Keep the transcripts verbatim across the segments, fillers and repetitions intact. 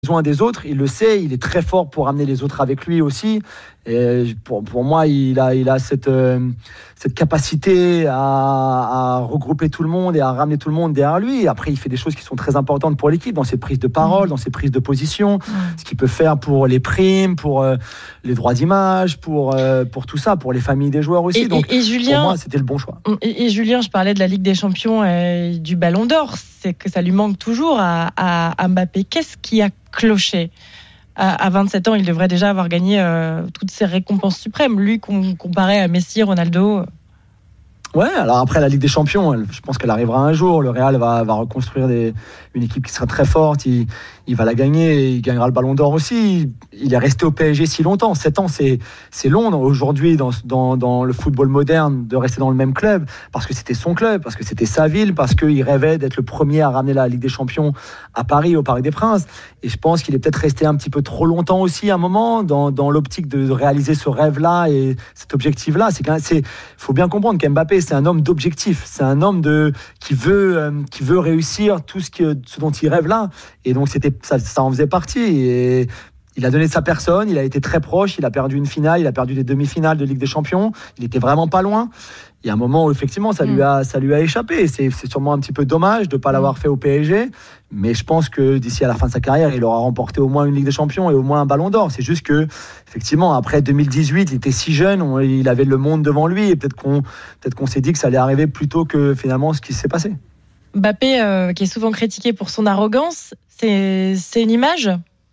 besoin des autres, il le sait, il est très fort pour amener les autres avec lui aussi. Et pour, pour moi, il a, il a cette, euh, cette capacité à, à regrouper tout le monde et à ramener tout le monde derrière lui. Et après, il fait des choses qui sont très importantes pour l'équipe, dans ses prises de parole, mmh. dans ses prises de position, mmh. ce qu'il peut faire pour les primes, pour euh, les droits d'image, pour, euh, pour tout ça, pour les familles des joueurs aussi. Et, Donc, et, et Julien, pour moi, c'était le bon choix. Et, et Julien, je parlais de la Ligue des Champions et du Ballon d'Or. C'est que ça lui manque toujours à, à, à Mbappé. Qu'est-ce qui a cloché ? À vingt-sept ans, il devrait déjà avoir gagné euh, toutes ces récompenses suprêmes. Lui, comparé à Messi, Ronaldo. Ouais, alors après la Ligue des Champions, elle, je pense qu'elle arrivera un jour. Le Real va, va reconstruire des, une équipe qui sera très forte. Il, il va la gagner et il gagnera le Ballon d'Or aussi. Il est resté au P S G si longtemps. sept ans, c'est, c'est long aujourd'hui dans, dans, dans le football moderne de rester dans le même club parce que c'était son club, parce que c'était sa ville, parce qu'il rêvait d'être le premier à ramener la Ligue des Champions à Paris, au Parc des Princes. Et je pense qu'il est peut-être resté un petit peu trop longtemps aussi à un moment dans, dans l'optique de réaliser ce rêve-là et cet objectif-là. C'est quand même, c'est, faut bien comprendre qu'Mbappé, c'est un homme d'objectif. C'est un homme de, qui veut, euh, qui veut réussir tout ce, que, ce dont il rêve là. Et donc, c'était, ça, ça en faisait partie. Et il a donné sa personne. Il a été très proche. Il a perdu une finale. Il a perdu des demi-finales de Ligue des Champions. Il était vraiment pas loin. Il y a un moment où, effectivement, ça lui a, ça lui a échappé. C'est, c'est sûrement un petit peu dommage de ne pas l'avoir fait au P S G. Mais je pense que d'ici à la fin de sa carrière, il aura remporté au moins une Ligue des Champions et au moins un Ballon d'Or. C'est juste que, effectivement, après deux mille dix-huit, il était si jeune, on, il avait le monde devant lui. Et peut-être qu'on, peut-être qu'on s'est dit que ça allait arriver plus tôt que finalement ce qui s'est passé. Mbappé, euh, qui est souvent critiqué pour son arrogance, c'est, c'est une image ?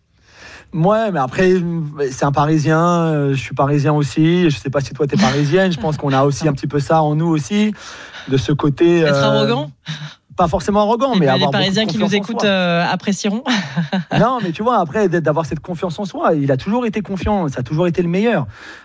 Ouais, mais après, c'est un Parisien, je suis parisien aussi, je sais pas si toi t'es parisienne, je pense qu'on a aussi un petit peu ça en nous aussi, de ce côté... Être euh, arrogant ? Pas forcément arrogant, mais, mais avoir les Parisiens qui nous écoutent euh, apprécieront. Non, mais tu vois, après, d'avoir cette confiance en soi, il a toujours été confiant, ça a toujours été le meilleur.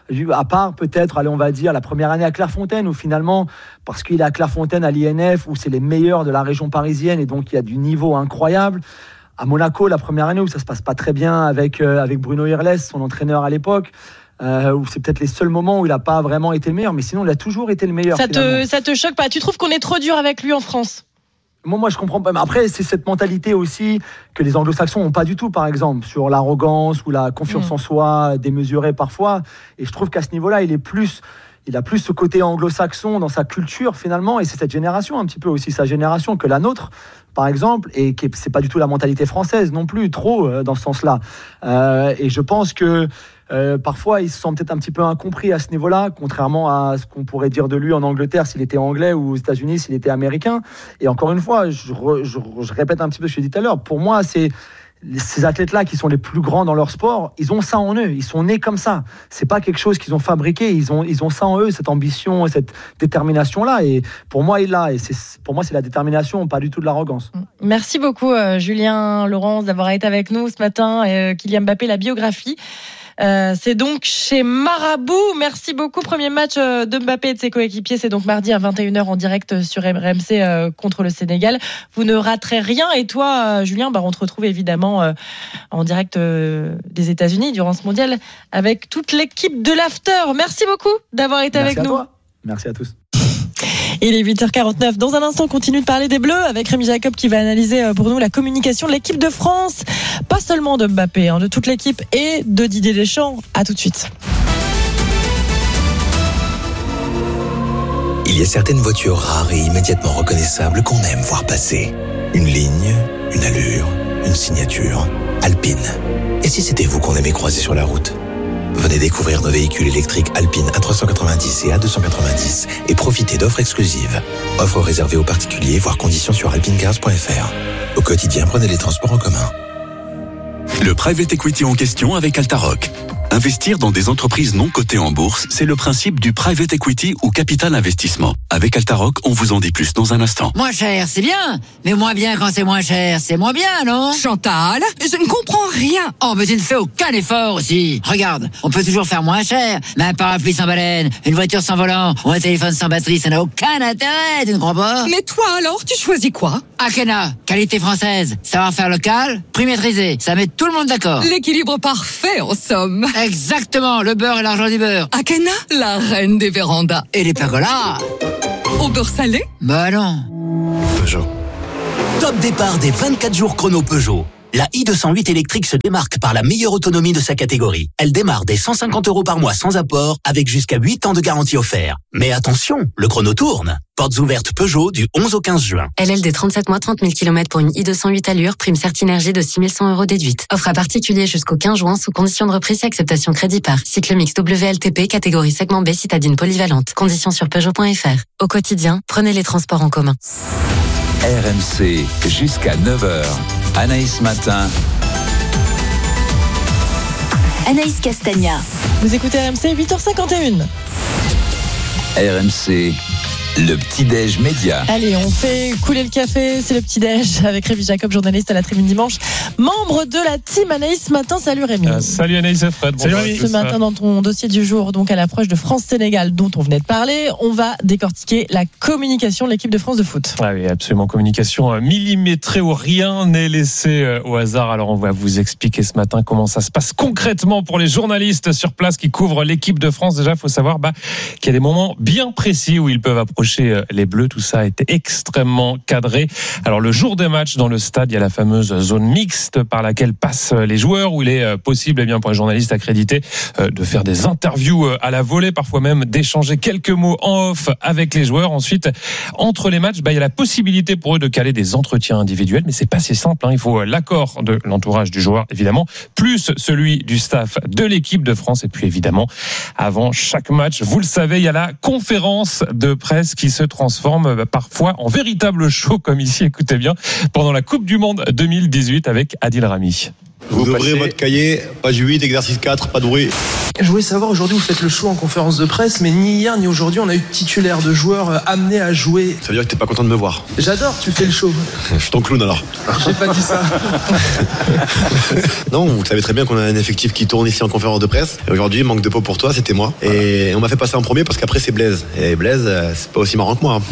À part peut-être, allez, on va dire, la première année à Clairefontaine, où finalement, parce qu'il est à Clairefontaine, à l'I N F, où c'est les meilleurs de la région parisienne, et donc il y a du niveau incroyable. À Monaco, la première année où ça se passe pas très bien avec, euh, avec Bruno Irles, son entraîneur à l'époque, euh, où c'est peut-être les seuls moments où il n'a pas vraiment été le meilleur, mais sinon il a toujours été le meilleur. Ça te, ça te choque pas ? Tu trouves qu'on est trop dur avec lui en France ? Moi, moi, je comprends pas. Mais après, c'est cette mentalité aussi que les anglo-saxons n'ont pas du tout, par exemple, sur l'arrogance ou la confiance mmh. en soi démesurée parfois. Et je trouve qu'à ce niveau-là, il est plus... Il a plus ce côté anglo-saxon dans sa culture finalement, et c'est cette génération un petit peu aussi sa génération que la nôtre par exemple, et qui c'est pas du tout la mentalité française non plus trop euh, dans ce sens-là. Euh, et je pense que euh, parfois il se sent peut-être un petit peu incompris à ce niveau-là, contrairement à ce qu'on pourrait dire de lui en Angleterre s'il était anglais ou aux États-Unis s'il était américain. Et encore une fois, je, re, je, je répète un petit peu ce que j'ai dit tout à l'heure. Pour moi, c'est ces athlètes-là qui sont les plus grands dans leur sport, ils ont ça en eux, ils sont nés comme ça. C'est pas quelque chose qu'ils ont fabriqué, ils ont, ils ont ça en eux, cette ambition, cette détermination-là. Et pour moi, il l'a. Et c'est, pour moi, c'est la détermination, pas du tout de l'arrogance. Merci beaucoup, euh, Julien Laurence, d'avoir été avec nous ce matin. Euh, Kylian Mbappé, la biographie. Euh, c'est donc chez Marabout. Merci beaucoup. Premier match de Mbappé et de ses coéquipiers, c'est donc mardi à vingt et une heures en direct sur R M C euh, contre le Sénégal. Vous ne raterez rien. Et toi, euh, Julien, bah, on te retrouve évidemment euh, en direct euh, des États-Unis durant ce mondial avec toute l'équipe de l'After. Merci beaucoup d'avoir été Merci avec à nous. Toi. Merci à tous. Il est huit heures quarante-neuf. Dans un instant, on continue de parler des Bleus avec Rémi Jacob qui va analyser pour nous la communication de l'équipe de France. Pas seulement de Mbappé, hein, de toute l'équipe et de Didier Deschamps. À tout de suite. Il y a certaines voitures rares et immédiatement reconnaissables qu'on aime voir passer. Une ligne, une allure, une signature. Alpine. Et si c'était vous qu'on aimait croiser sur la route ? Venez découvrir nos véhicules électriques Alpine A trois cent quatre-vingt-dix et A deux cent quatre-vingt-dix et profitez d'offres exclusives. Offres réservées aux particuliers, voire conditions sur alpine cars point f r. Au quotidien, prenez les transports en commun. Le private equity en question avec Altaroc. Investir dans des entreprises non cotées en bourse, c'est le principe du private equity ou capital investissement. Avec Altaroc, on vous en dit plus dans un instant. Moins cher, c'est bien. Mais moins bien quand c'est moins cher, c'est moins bien, non ? Chantal, je ne comprends rien. Oh, mais tu ne fais aucun effort aussi. Regarde, on peut toujours faire moins cher. Mais un parapluie sans baleine, une voiture sans volant ou un téléphone sans batterie, ça n'a aucun intérêt, tu ne crois pas ? Mais toi alors, tu choisis quoi ? Akena, qualité française, savoir-faire local, prix maîtrisé, ça met tout le monde d'accord. L'équilibre parfait en somme. Exactement, le beurre et l'argent du beurre. Akena, la reine des vérandas. Et les pergolas. Au beurre salé ? Bah non. Peugeot. Top départ des vingt-quatre jours chrono Peugeot. La i deux cent huit électrique se démarque par la meilleure autonomie de sa catégorie. Elle démarre dès cent cinquante euros par mois sans apport, avec jusqu'à huit ans de garantie offerte. Mais attention, le chrono tourne. Portes ouvertes Peugeot du onze au quinze juin. L L D trente-sept mois, trente mille kilomètres pour une i deux cent huit allure, prime Certinergie de six mille cent euros déduite. Offre à particulier jusqu'au quinze juin sous condition de reprise et acceptation crédit par. Cycle mix W L T P, catégorie segment B, citadine polyvalente. Conditions sur Peugeot point F R. Au quotidien, prenez les transports en commun. R M C jusqu'à neuf heures. Anaïs Matin. Anaïs Castagna. Vous écoutez R M C, huit heures cinquante et une. R M C, le petit-déj média. Allez, on fait couler le café, c'est le petit-déj avec Rémi Jacob, journaliste à la Tribune Dimanche, membre de la team Anaïs ce matin. Salut Rémi. Euh, salut Anaïs et Fred. Salut Rémi. Ce matin, dans ton dossier du jour, donc à l'approche de France-Sénégal, dont on venait de parler, on va décortiquer la communication de l'équipe de France de foot. Ah oui, absolument. Communication millimétrée où rien n'est laissé au hasard. Alors, on va vous expliquer ce matin comment ça se passe concrètement pour les journalistes sur place qui couvrent l'équipe de France. Déjà, il faut savoir bah, qu'il y a des moments bien précis où ils peuvent approcher les Bleus. Tout ça a été extrêmement cadré. Alors le jour des matchs dans le stade, il y a la fameuse zone mixte par laquelle passent les joueurs, où il est possible eh bien, pour les journalistes accrédités de faire des interviews à la volée, parfois même d'échanger quelques mots en off avec les joueurs. Ensuite, entre les matchs, bah, il y a la possibilité pour eux de caler des entretiens individuels, mais c'est pas si simple, hein. Il faut l'accord de l'entourage du joueur, évidemment, plus celui du staff de l'équipe de France. Et puis évidemment, avant chaque match, vous le savez, il y a la conférence de presse qui se transforme parfois en véritable show, comme ici, écoutez bien, pendant la Coupe du Monde deux mille dix-huit avec Adil Rami. Vous, vous ouvrez passez... votre cahier, page huit, exercice quatre, pas de bruit. Je voulais savoir, aujourd'hui vous faites le show en conférence de presse, mais ni hier ni aujourd'hui on a eu de titulaire de joueurs amenés à jouer. Ça veut dire que t'es pas content de me voir. J'adore, tu fais le show. Je suis ton clown alors. J'ai pas dit ça. Non, vous savez très bien qu'on a un effectif qui tourne ici en conférence de presse. Et aujourd'hui, manque de peau pour toi, c'était moi. Et on m'a fait passer en premier parce qu'après c'est Blaise. Et Blaise, c'est pas aussi marrant que moi.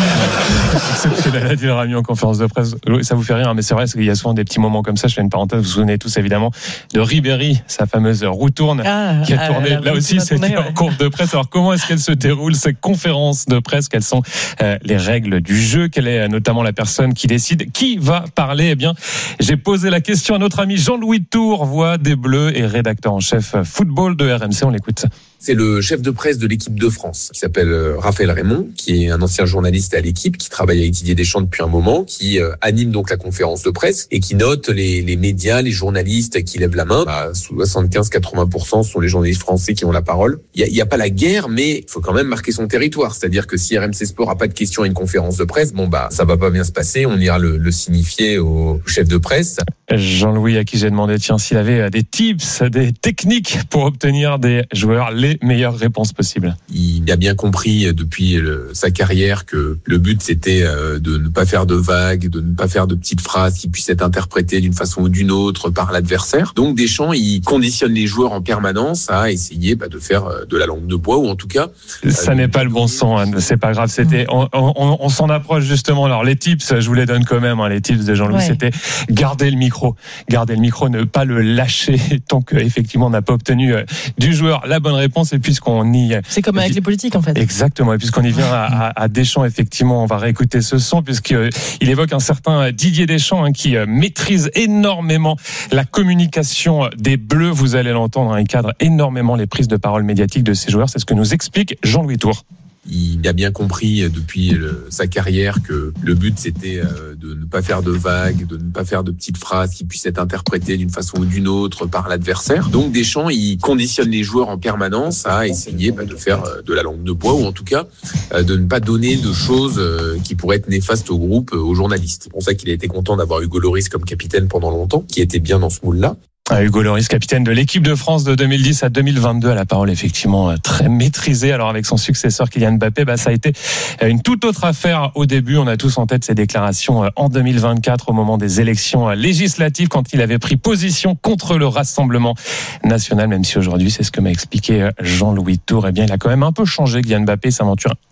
C'est Adil Rami en conférence de presse. Ça vous fait rire, mais c'est vrai qu'il y a souvent des petits moments comme ça. Je fais une parenthèse, vous vous souvenez tous évidemment de Ribéry, sa fameuse roue tourne ah, qui a tourné. Ah, là aussi, c'était tourner, ouais. En courbe de presse. Alors, comment est-ce qu'elle se déroule, cette conférence de presse? Quelles sont euh, les règles du jeu? Quelle est euh, notamment la personne qui décide qui va parler? Eh bien, j'ai posé la question à notre ami Jean-Louis Tour, voix des Bleus et rédacteur en chef football de R M C. On l'écoute. C'est le chef de presse de l'équipe de France, qui s'appelle Raphaël Raymond, qui est un ancien journaliste à l'équipe, qui travaille avec Didier Deschamps depuis un moment, qui anime donc la conférence de presse et qui note les, les médias, les journalistes qui lèvent la main. Bah, soixante-quinze à quatre-vingts pour cent sont les journalistes français qui ont la parole. Il n'y a, a pas la guerre, mais il faut quand même marquer son territoire. C'est-à-dire que si R M C Sport n'a pas de questions à une conférence de presse, bon bah ça va pas bien se passer. On ira le, le signifier au chef de presse. Jean-Louis, à qui j'ai demandé tiens s'il avait des tips, des techniques pour obtenir des joueurs les meilleures réponses possibles. Il a bien compris depuis le, sa carrière que le but c'était de ne pas faire de vagues, de ne pas faire de petites phrases qui puissent être interprétées d'une façon ou d'une autre par l'adversaire. Donc Deschamps, il conditionne les joueurs en permanence à essayer bah, de faire de la langue de bois, ou en tout cas... Ça euh, n'est pas le bon son, hein, c'est pas grave. C'était, on, on, on s'en approche justement. Alors les tips, je vous les donne quand même, hein, les tips de Jean-Louis, ouais. C'était garder le micro. Garder le micro, ne pas le lâcher tant qu'effectivement on n'a pas obtenu du joueur la bonne réponse. Et puisqu'on y... C'est comme avec les politiques en fait. Exactement. Et puisqu'on y vient à, à, à Deschamps, effectivement, on va réécouter ce son puisqu'il évoque un certain Didier Deschamps hein, qui maîtrise énormément la communication des Bleus. Vous allez l'entendre, hein, il cadre énormément les prises de parole médiatiques de ces joueurs. C'est ce que nous explique Jean-Louis Tour. Il a bien compris depuis le, sa carrière que le but c'était de ne pas faire de vagues, de ne pas faire de petites phrases qui puissent être interprétées d'une façon ou d'une autre par l'adversaire. Donc Deschamps, il conditionne les joueurs en permanence à essayer bah, de faire de la langue de bois, ou en tout cas de ne pas donner de choses qui pourraient être néfastes au groupe, aux journalistes. C'est pour ça qu'il a été content d'avoir Hugo Lloris comme capitaine pendant longtemps, qui était bien dans ce moule-là. Hugo Lloris, capitaine de l'équipe de France de deux mille dix à deux mille vingt-deux, à la parole effectivement très maîtrisée. Alors avec son successeur Kylian Mbappé, bah ça a été une toute autre affaire au début. On a tous en tête ses déclarations en deux mille vingt-quatre au moment des élections législatives, quand il avait pris position contre le Rassemblement national. Même si aujourd'hui, c'est ce que m'a expliqué Jean-Louis Tour, eh bien il a quand même un peu changé. Kylian Mbappé s'aventure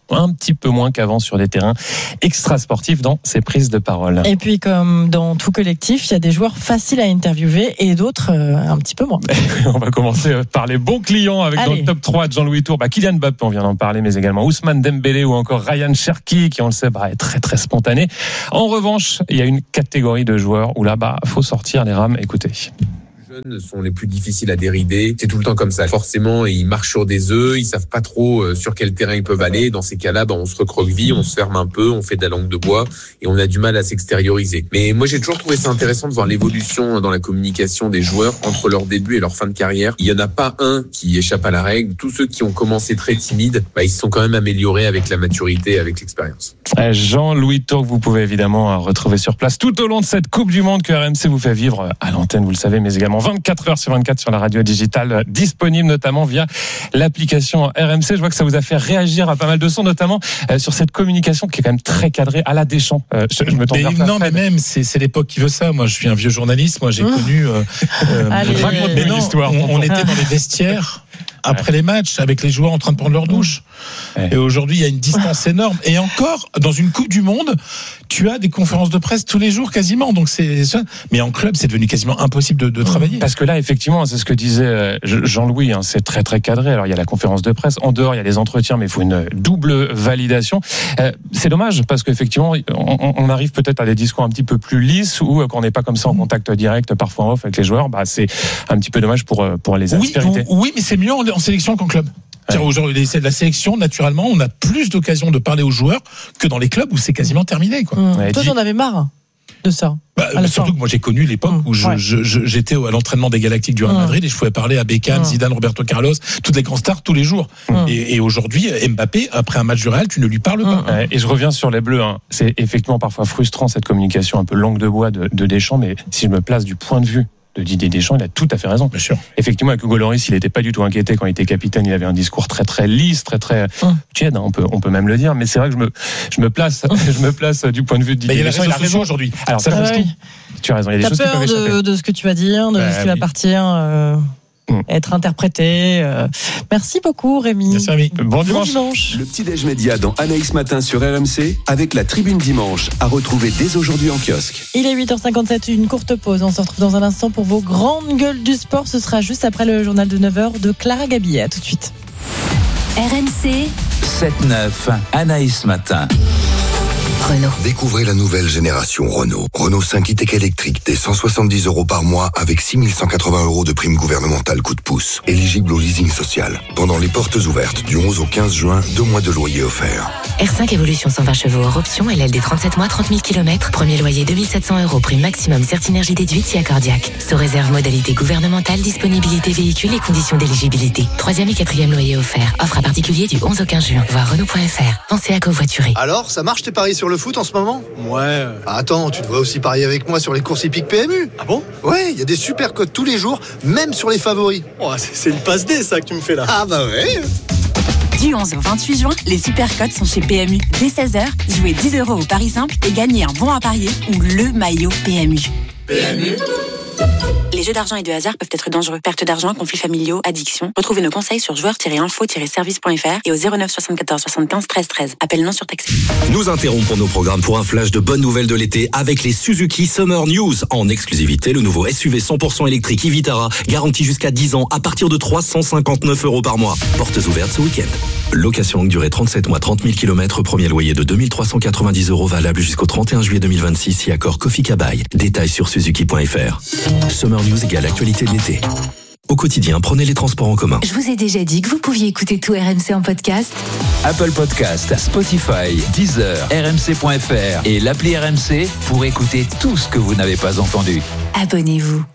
un petit peu moins qu'avant sur des terrains extrasportifs dans ses prises de parole. Et puis, comme dans tout collectif, il y a des joueurs faciles à interviewer et d'autres euh, un petit peu moins. On va commencer par les bons clients avec Allez. dans le top trois de Jean-Louis Tour, bah, Kylian Mbappé, on vient d'en parler, mais également Ousmane Dembélé ou encore Ryan Cherki, qui on le sait, bah, est très très spontané. En revanche, il y a une catégorie de joueurs où là, bah, faut sortir les rames. Écoutez. Jeunes sont les plus difficiles à dérider. C'est tout le temps comme ça. Forcément, ils marchent sur des œufs. Ils savent pas trop sur quel terrain ils peuvent aller. Dans ces cas-là, ben, on se recroqueville, on se ferme un peu, on fait de la langue de bois et on a du mal à s'extérioriser. Mais moi, j'ai toujours trouvé ça intéressant de voir l'évolution dans la communication des joueurs entre leur début et leur fin de carrière. Il y en a pas un qui échappe à la règle. Tous ceux qui ont commencé très timides, ben, ils se sont quand même améliorés avec la maturité, avec l'expérience. Jean-Louis Tour, que vous pouvez évidemment retrouver sur place tout au long de cette Coupe du Monde que R M C vous fait vivre à l'antenne, vous le savez, mais également vingt-quatre heures sur vingt-quatre sur la radio digitale, disponible notamment via l'application R M C. Je vois que ça vous a fait réagir à pas mal de sons, notamment euh, sur cette communication qui est quand même très cadrée à la Deschamps. Euh, je, je me tourne mais vers non, mais même, c'est, c'est l'époque qui veut ça. Moi, je suis un vieux journaliste. Moi, j'ai mmh. connu. Euh, euh, Raconte-nous une histoire. On, on était dans les vestiaires après ouais. les matchs, avec les joueurs en train de prendre leur douche. Ouais. Et aujourd'hui, il y a une distance énorme. Et encore, dans une Coupe du Monde, tu as des conférences de presse tous les jours quasiment. Donc c'est ça. Mais en club, c'est devenu quasiment impossible de, de travailler. Parce que là, effectivement, c'est ce que disait Jean-Louis. Hein, c'est très très cadré. Alors il y a la conférence de presse. En dehors, il y a les entretiens, mais il faut une double validation. Euh, c'est dommage parce qu'effectivement, on, on arrive peut-être à des discours un petit peu plus lisses ou quand on n'est pas comme ça en contact direct, parfois en off avec les joueurs. Bah c'est un petit peu dommage pour pour les aspérités. Oui, oui, mais c'est mieux en, en sélection qu'en club. Ouais. Aujourd'hui, c'est de la sélection, naturellement, on a plus d'occasions de parler aux joueurs que dans les clubs où c'est quasiment terminé. Quoi. Mmh. Ouais, Toi, j'en avais marre de ça. Bah, bah, surtout que moi j'ai connu l'époque mmh. où je, ouais. je, je, j'étais à l'entraînement des Galactiques du Real Madrid mmh. et je pouvais parler à Beckham, mmh. Zidane, Roberto Carlos, toutes les grands stars tous les jours. Mmh. Et, et aujourd'hui, Mbappé, après un match du Real, tu ne lui parles pas. Mmh. Et je reviens sur les Bleus. Hein. C'est effectivement parfois frustrant cette communication un peu langue de bois de, de Deschamps, mais si je me place du point de vue de Didier Deschamps, il a tout à fait raison. Bien sûr. Effectivement, avec Hugo Lloris, il n'était pas du tout inquiété quand il était capitaine. Il avait un discours très très lisse, très très hum. tiède. On peut on peut même le dire. Mais c'est vrai que je me je me place je me place du point de vue de Didier Deschamps. Il a raison aujourd'hui. Alors ça, ah, oui. tu as raison. Il y a des T'as choses peur qui peuvent échapper. de, de ce que tu vas dire, de bah, ce qui oui. va partir. Euh... être interprété. Euh... Merci beaucoup, Rémi. Merci, Rémi. Bon dimanche. Bon dimanche. Le petit-déj média dans Anaïs Matin sur R M C avec la Tribune Dimanche à retrouver dès aujourd'hui en kiosque. Il est huit heures cinquante-sept, une courte pause. On se retrouve dans un instant pour vos grandes gueules du sport. Ce sera juste après le journal de neuf heures de Clara Gabillet. À tout de suite. R M C sept neuf, Anaïs Matin. Renault. Découvrez la nouvelle génération Renault. Renault cinq e-Tech électrique dès cent soixante-dix euros par mois avec six mille cent quatre-vingts euros de prime gouvernementale coup de pouce. Éligible au leasing social. Pendant les portes ouvertes du onze au quinze juin, deux mois de loyer offerts. R cinq Evolution cent vingt chevaux hors option, L L D trente-sept mois, trente mille kilomètres. Premier loyer deux mille sept cents euros, prime maximum Certinergie déduite si accordiaque. Sous réserve modalité gouvernementale, disponibilité véhicule et conditions d'éligibilité. Troisième et quatrième loyer offert. Offre à particulier du onze au quinze juin. Voir Renault point F R. Pensez à covoiturer. Alors, ça marche tes paris sur le foot en ce moment? Ouais. Ah, attends, tu devrais aussi parier avec moi sur les courses hippiques P M U. Ah bon? Ouais, il y a des super codes tous les jours, même sur les favoris. Oh, c'est, c'est une passe D ça que tu me fais là. Ah bah ouais. Du onze au vingt-huit juin, les super codes sont chez P M U. Dès seize heures, jouez dix euros au pari simple et gagnez un bon à parier ou le maillot P M U. P M U. Les jeux d'argent et de hasard peuvent être dangereux. Perte d'argent, conflits familiaux, addiction. Retrouvez nos conseils sur joueurs tiret info tiret service point F R et au zéro neuf soixante-quatorze soixante-quinze treize treize. Appel non surtaxé. Nous interrompons nos programmes pour un flash de bonnes nouvelles de l'été avec les Suzuki Summer News. En exclusivité, le nouveau S U V cent pour cent électrique e-Vitara, garanti jusqu'à dix ans à partir de trois cent cinquante-neuf euros par mois. Portes ouvertes ce week-end. Location longue durée trente-sept mois, trente mille kilomètres, premier loyer de deux mille trois cent quatre-vingt-dix euros valable jusqu'au trente et un juillet deux mille vingt-six si accord Kofi Kabai. Détails sur suzuki point F R. Summer News égale actualité de l'été. Au quotidien, prenez les transports en commun. Je vous ai déjà dit que vous pouviez écouter tout R M C en podcast. Apple Podcast, Spotify, Deezer, R M C point F R et l'appli R M C pour écouter tout ce que vous n'avez pas entendu. Abonnez-vous.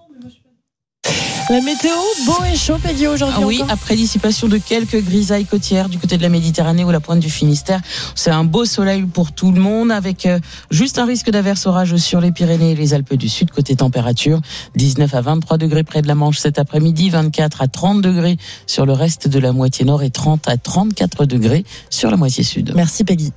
La météo, beau et chaud, Peggy, aujourd'hui. Ah oui, encore. après dissipation de quelques grisailles côtières du côté de la Méditerranée ou la pointe du Finistère. C'est un beau soleil pour tout le monde avec euh, juste un risque d'averse orage sur les Pyrénées et les Alpes du Sud. Côté température, dix-neuf à vingt-trois degrés près de la Manche cet après-midi, vingt-quatre à trente degrés sur le reste de la moitié nord et trente à trente-quatre degrés sur la moitié sud. Merci, Peggy.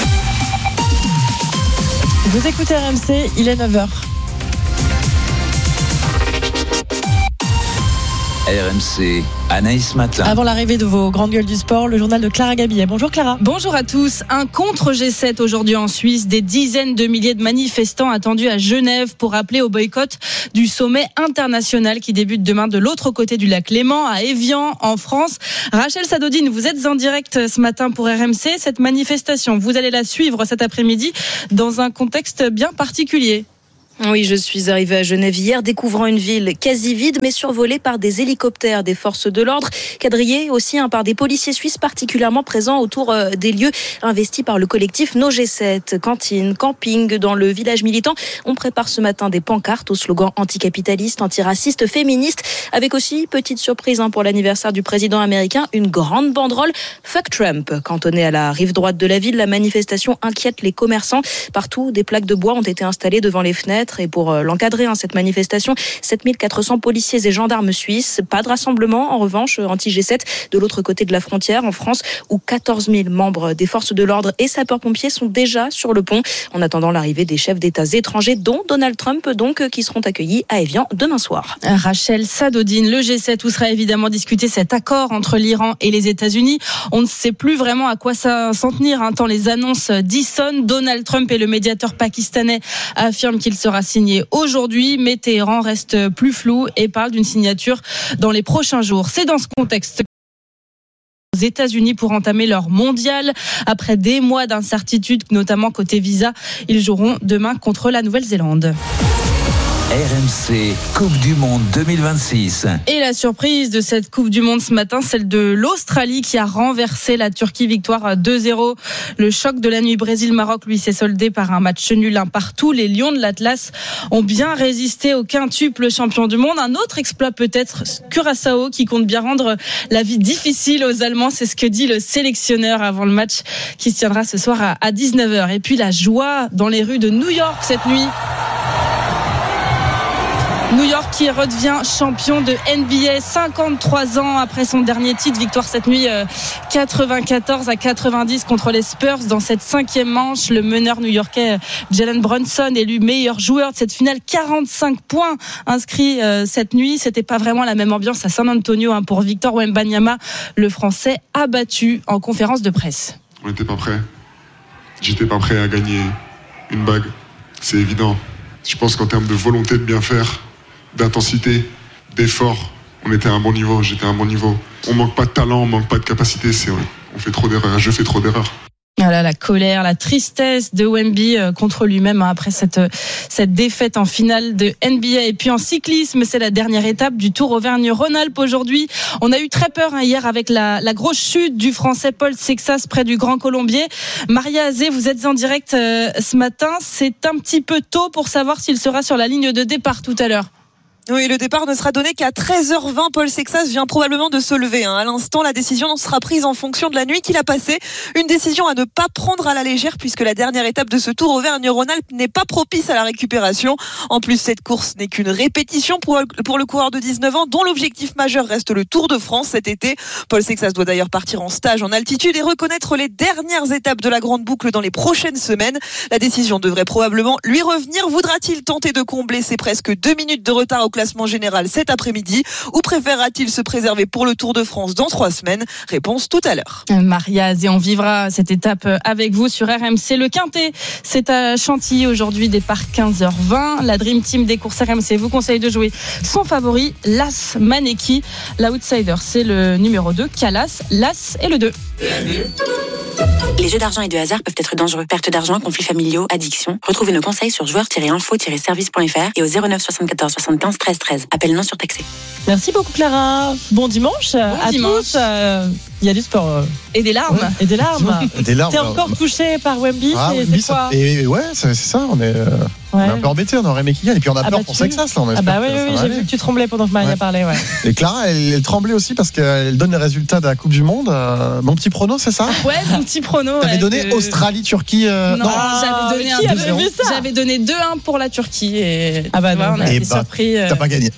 Vous écoutez R M C, il est neuf heures. R M C, Anaïs Matin. Avant l'arrivée de vos grandes gueules du sport, le journal de Clara Gabillet. Bonjour Clara. Bonjour à tous. Un contre G sept aujourd'hui en Suisse. Des dizaines de milliers de manifestants attendus à Genève pour appeler au boycott du sommet international qui débute demain de l'autre côté du lac Léman, à Évian, en France. Rachel Sadodine, vous êtes en direct ce matin pour R M C. Cette manifestation, vous allez la suivre cet après-midi dans un contexte bien particulier. Oui, je suis arrivée à Genève hier, découvrant une ville quasi vide, mais survolée par des hélicoptères des forces de l'ordre, quadrillée aussi hein, par des policiers suisses particulièrement présents autour euh, des lieux investis par le collectif No G sept. Cantine, camping, dans le village militant, on prépare ce matin des pancartes au slogan anticapitaliste, antiraciste, féministe, avec aussi, petite surprise hein, pour l'anniversaire du président américain, une grande banderole « Fuck Trump ». Cantonnée à la rive droite de la ville, la manifestation inquiète les commerçants. Partout, des plaques de bois ont été installées devant les fenêtres. Et pour l'encadrer, hein, cette manifestation, sept mille quatre cents policiers et gendarmes suisses. Pas de rassemblement, en revanche, anti-G sept, de l'autre côté de la frontière, en France, où quatorze mille membres des forces de l'ordre et sapeurs-pompiers sont déjà sur le pont, en attendant l'arrivée des chefs d'État étrangers, dont Donald Trump, donc, qui seront accueillis à Évian demain soir. Rachel Sadodine, le G sept, où sera évidemment discuté cet accord entre l'Iran et les États-Unis. On ne sait plus vraiment à quoi ça s'en tenir, hein, tant les annonces dissonnent. Donald Trump et le médiateur pakistanais affirment qu'il sera signé aujourd'hui, mais Téhéran reste plus flou et parle d'une signature dans les prochains jours. C'est dans ce contexte aux États-Unis pour entamer leur mondial. Après des mois d'incertitude, notamment côté visa, ils joueront demain contre la Nouvelle-Zélande. R M C Coupe du Monde deux mille vingt-six. Et la surprise de cette Coupe du Monde ce matin, celle de l'Australie qui a renversé la Turquie, victoire deux zéro. Le choc de la nuit Brésil-Maroc, lui, s'est soldé par un match nul un partout. Les Lions de l'Atlas ont bien résisté au quintuple champion du monde. Un autre exploit peut-être, Curaçao, qui compte bien rendre la vie difficile aux Allemands. C'est ce que dit le sélectionneur avant le match qui se tiendra ce soir à dix-neuf heures. Et puis la joie dans les rues de New York cette nuit. New York qui redevient champion de N B A cinquante-trois ans après son dernier titre. Victoire cette nuit quatre-vingt-quatorze à quatre-vingt-dix contre les Spurs dans cette cinquième manche. Le meneur new-yorkais Jalen Brunson élu meilleur joueur de cette finale. quarante-cinq points inscrits cette nuit. C'était pas vraiment la même ambiance à San Antonio pour Victor Wembanyama, le Français abattu en conférence de presse. On n'était pas prêts. J'étais pas prêt à gagner une bague. C'est évident. Je pense qu'en termes de volonté de bien faire, d'intensité, d'effort, on était à un bon niveau, j'étais à un bon niveau. On manque pas de talent, on manque pas de capacité, c'est vrai. On fait trop d'erreurs, je fais trop d'erreurs. Voilà, la colère, la tristesse de Wemby contre lui-même après cette, cette défaite en finale de N B A. Et puis en cyclisme, c'est la dernière étape du Tour Auvergne-Rhône-Alpes aujourd'hui. On a eu très peur hein, hier avec la, la grosse chute du Français Paul Sexas près du Grand Colombier. Maria Azé, vous êtes en direct euh, ce matin. C'est un petit peu tôt pour savoir s'il sera sur la ligne de départ tout à l'heure. Oui, le départ ne sera donné qu'à treize heures vingt. Paul Sexas vient probablement de se lever. Hein. À l'instant, la décision sera prise en fonction de la nuit qu'il a passée. Une décision à ne pas prendre à la légère puisque la dernière étape de ce Tour Auvergne-Rhône-Alpes n'est pas propice à la récupération. En plus, cette course n'est qu'une répétition pour, pour le coureur de dix-neuf ans dont l'objectif majeur reste le Tour de France cet été. Paul Sexas doit d'ailleurs partir en stage en altitude et reconnaître les dernières étapes de la grande boucle dans les prochaines semaines. La décision devrait probablement lui revenir. Voudra-t-il tenter de combler ses presque deux minutes de retard au classement général cet après-midi ou préférera-t-il se préserver pour le Tour de France dans trois semaines? Réponse tout à l'heure. Maria, et on vivra cette étape avec vous sur R M C. Le Quintet, c'est à Chantilly aujourd'hui, départ quinze heures vingt. La Dream Team des courses R M C vous conseille de jouer son favori, l'As Maneki. L'outsider, c'est le numéro deux, Calas, l'As et le deux. Les jeux d'argent et de hasard peuvent être dangereux. Perte d'argent, conflits familiaux, addiction. Retrouvez nos conseils sur joueurs tiret info tiret service point f r et au zéro neuf soixante-quatorze soixante-quinze treize treize. Appel non surtaxé. Merci beaucoup Clara. Bon dimanche bon à dimanche. tous. Euh, il y a du sport. Euh... Et des larmes. Ouais. Et des larmes. Des larmes. T'es encore touché par Wemby, ah, c'est, Wemby, c'est quoi ça... Et ouais, c'est, c'est ça. On est, euh, ouais. on est un peu embêtés. On aurait aimé qu'il gagne. Et puis on a ah peur bah pour tu... Sexas. Là, on ah bah oui, oui, j'ai aller. vu que tu tremblais pendant que Maria ouais. parlait. Ouais. Et Clara, elle, elle tremblait aussi parce qu'elle donne les résultats de la Coupe du Monde. Euh, mon petit prono, c'est ça? Ouais, mon petit prono. T'avais ouais, donné que... Australie-Turquie. Euh... Non, ah, j'avais donné un deux zéro. J'avais donné deux un pour la Turquie. Et ah bah tu vois, non. on a et été bah, surpris. T'as pas gagné.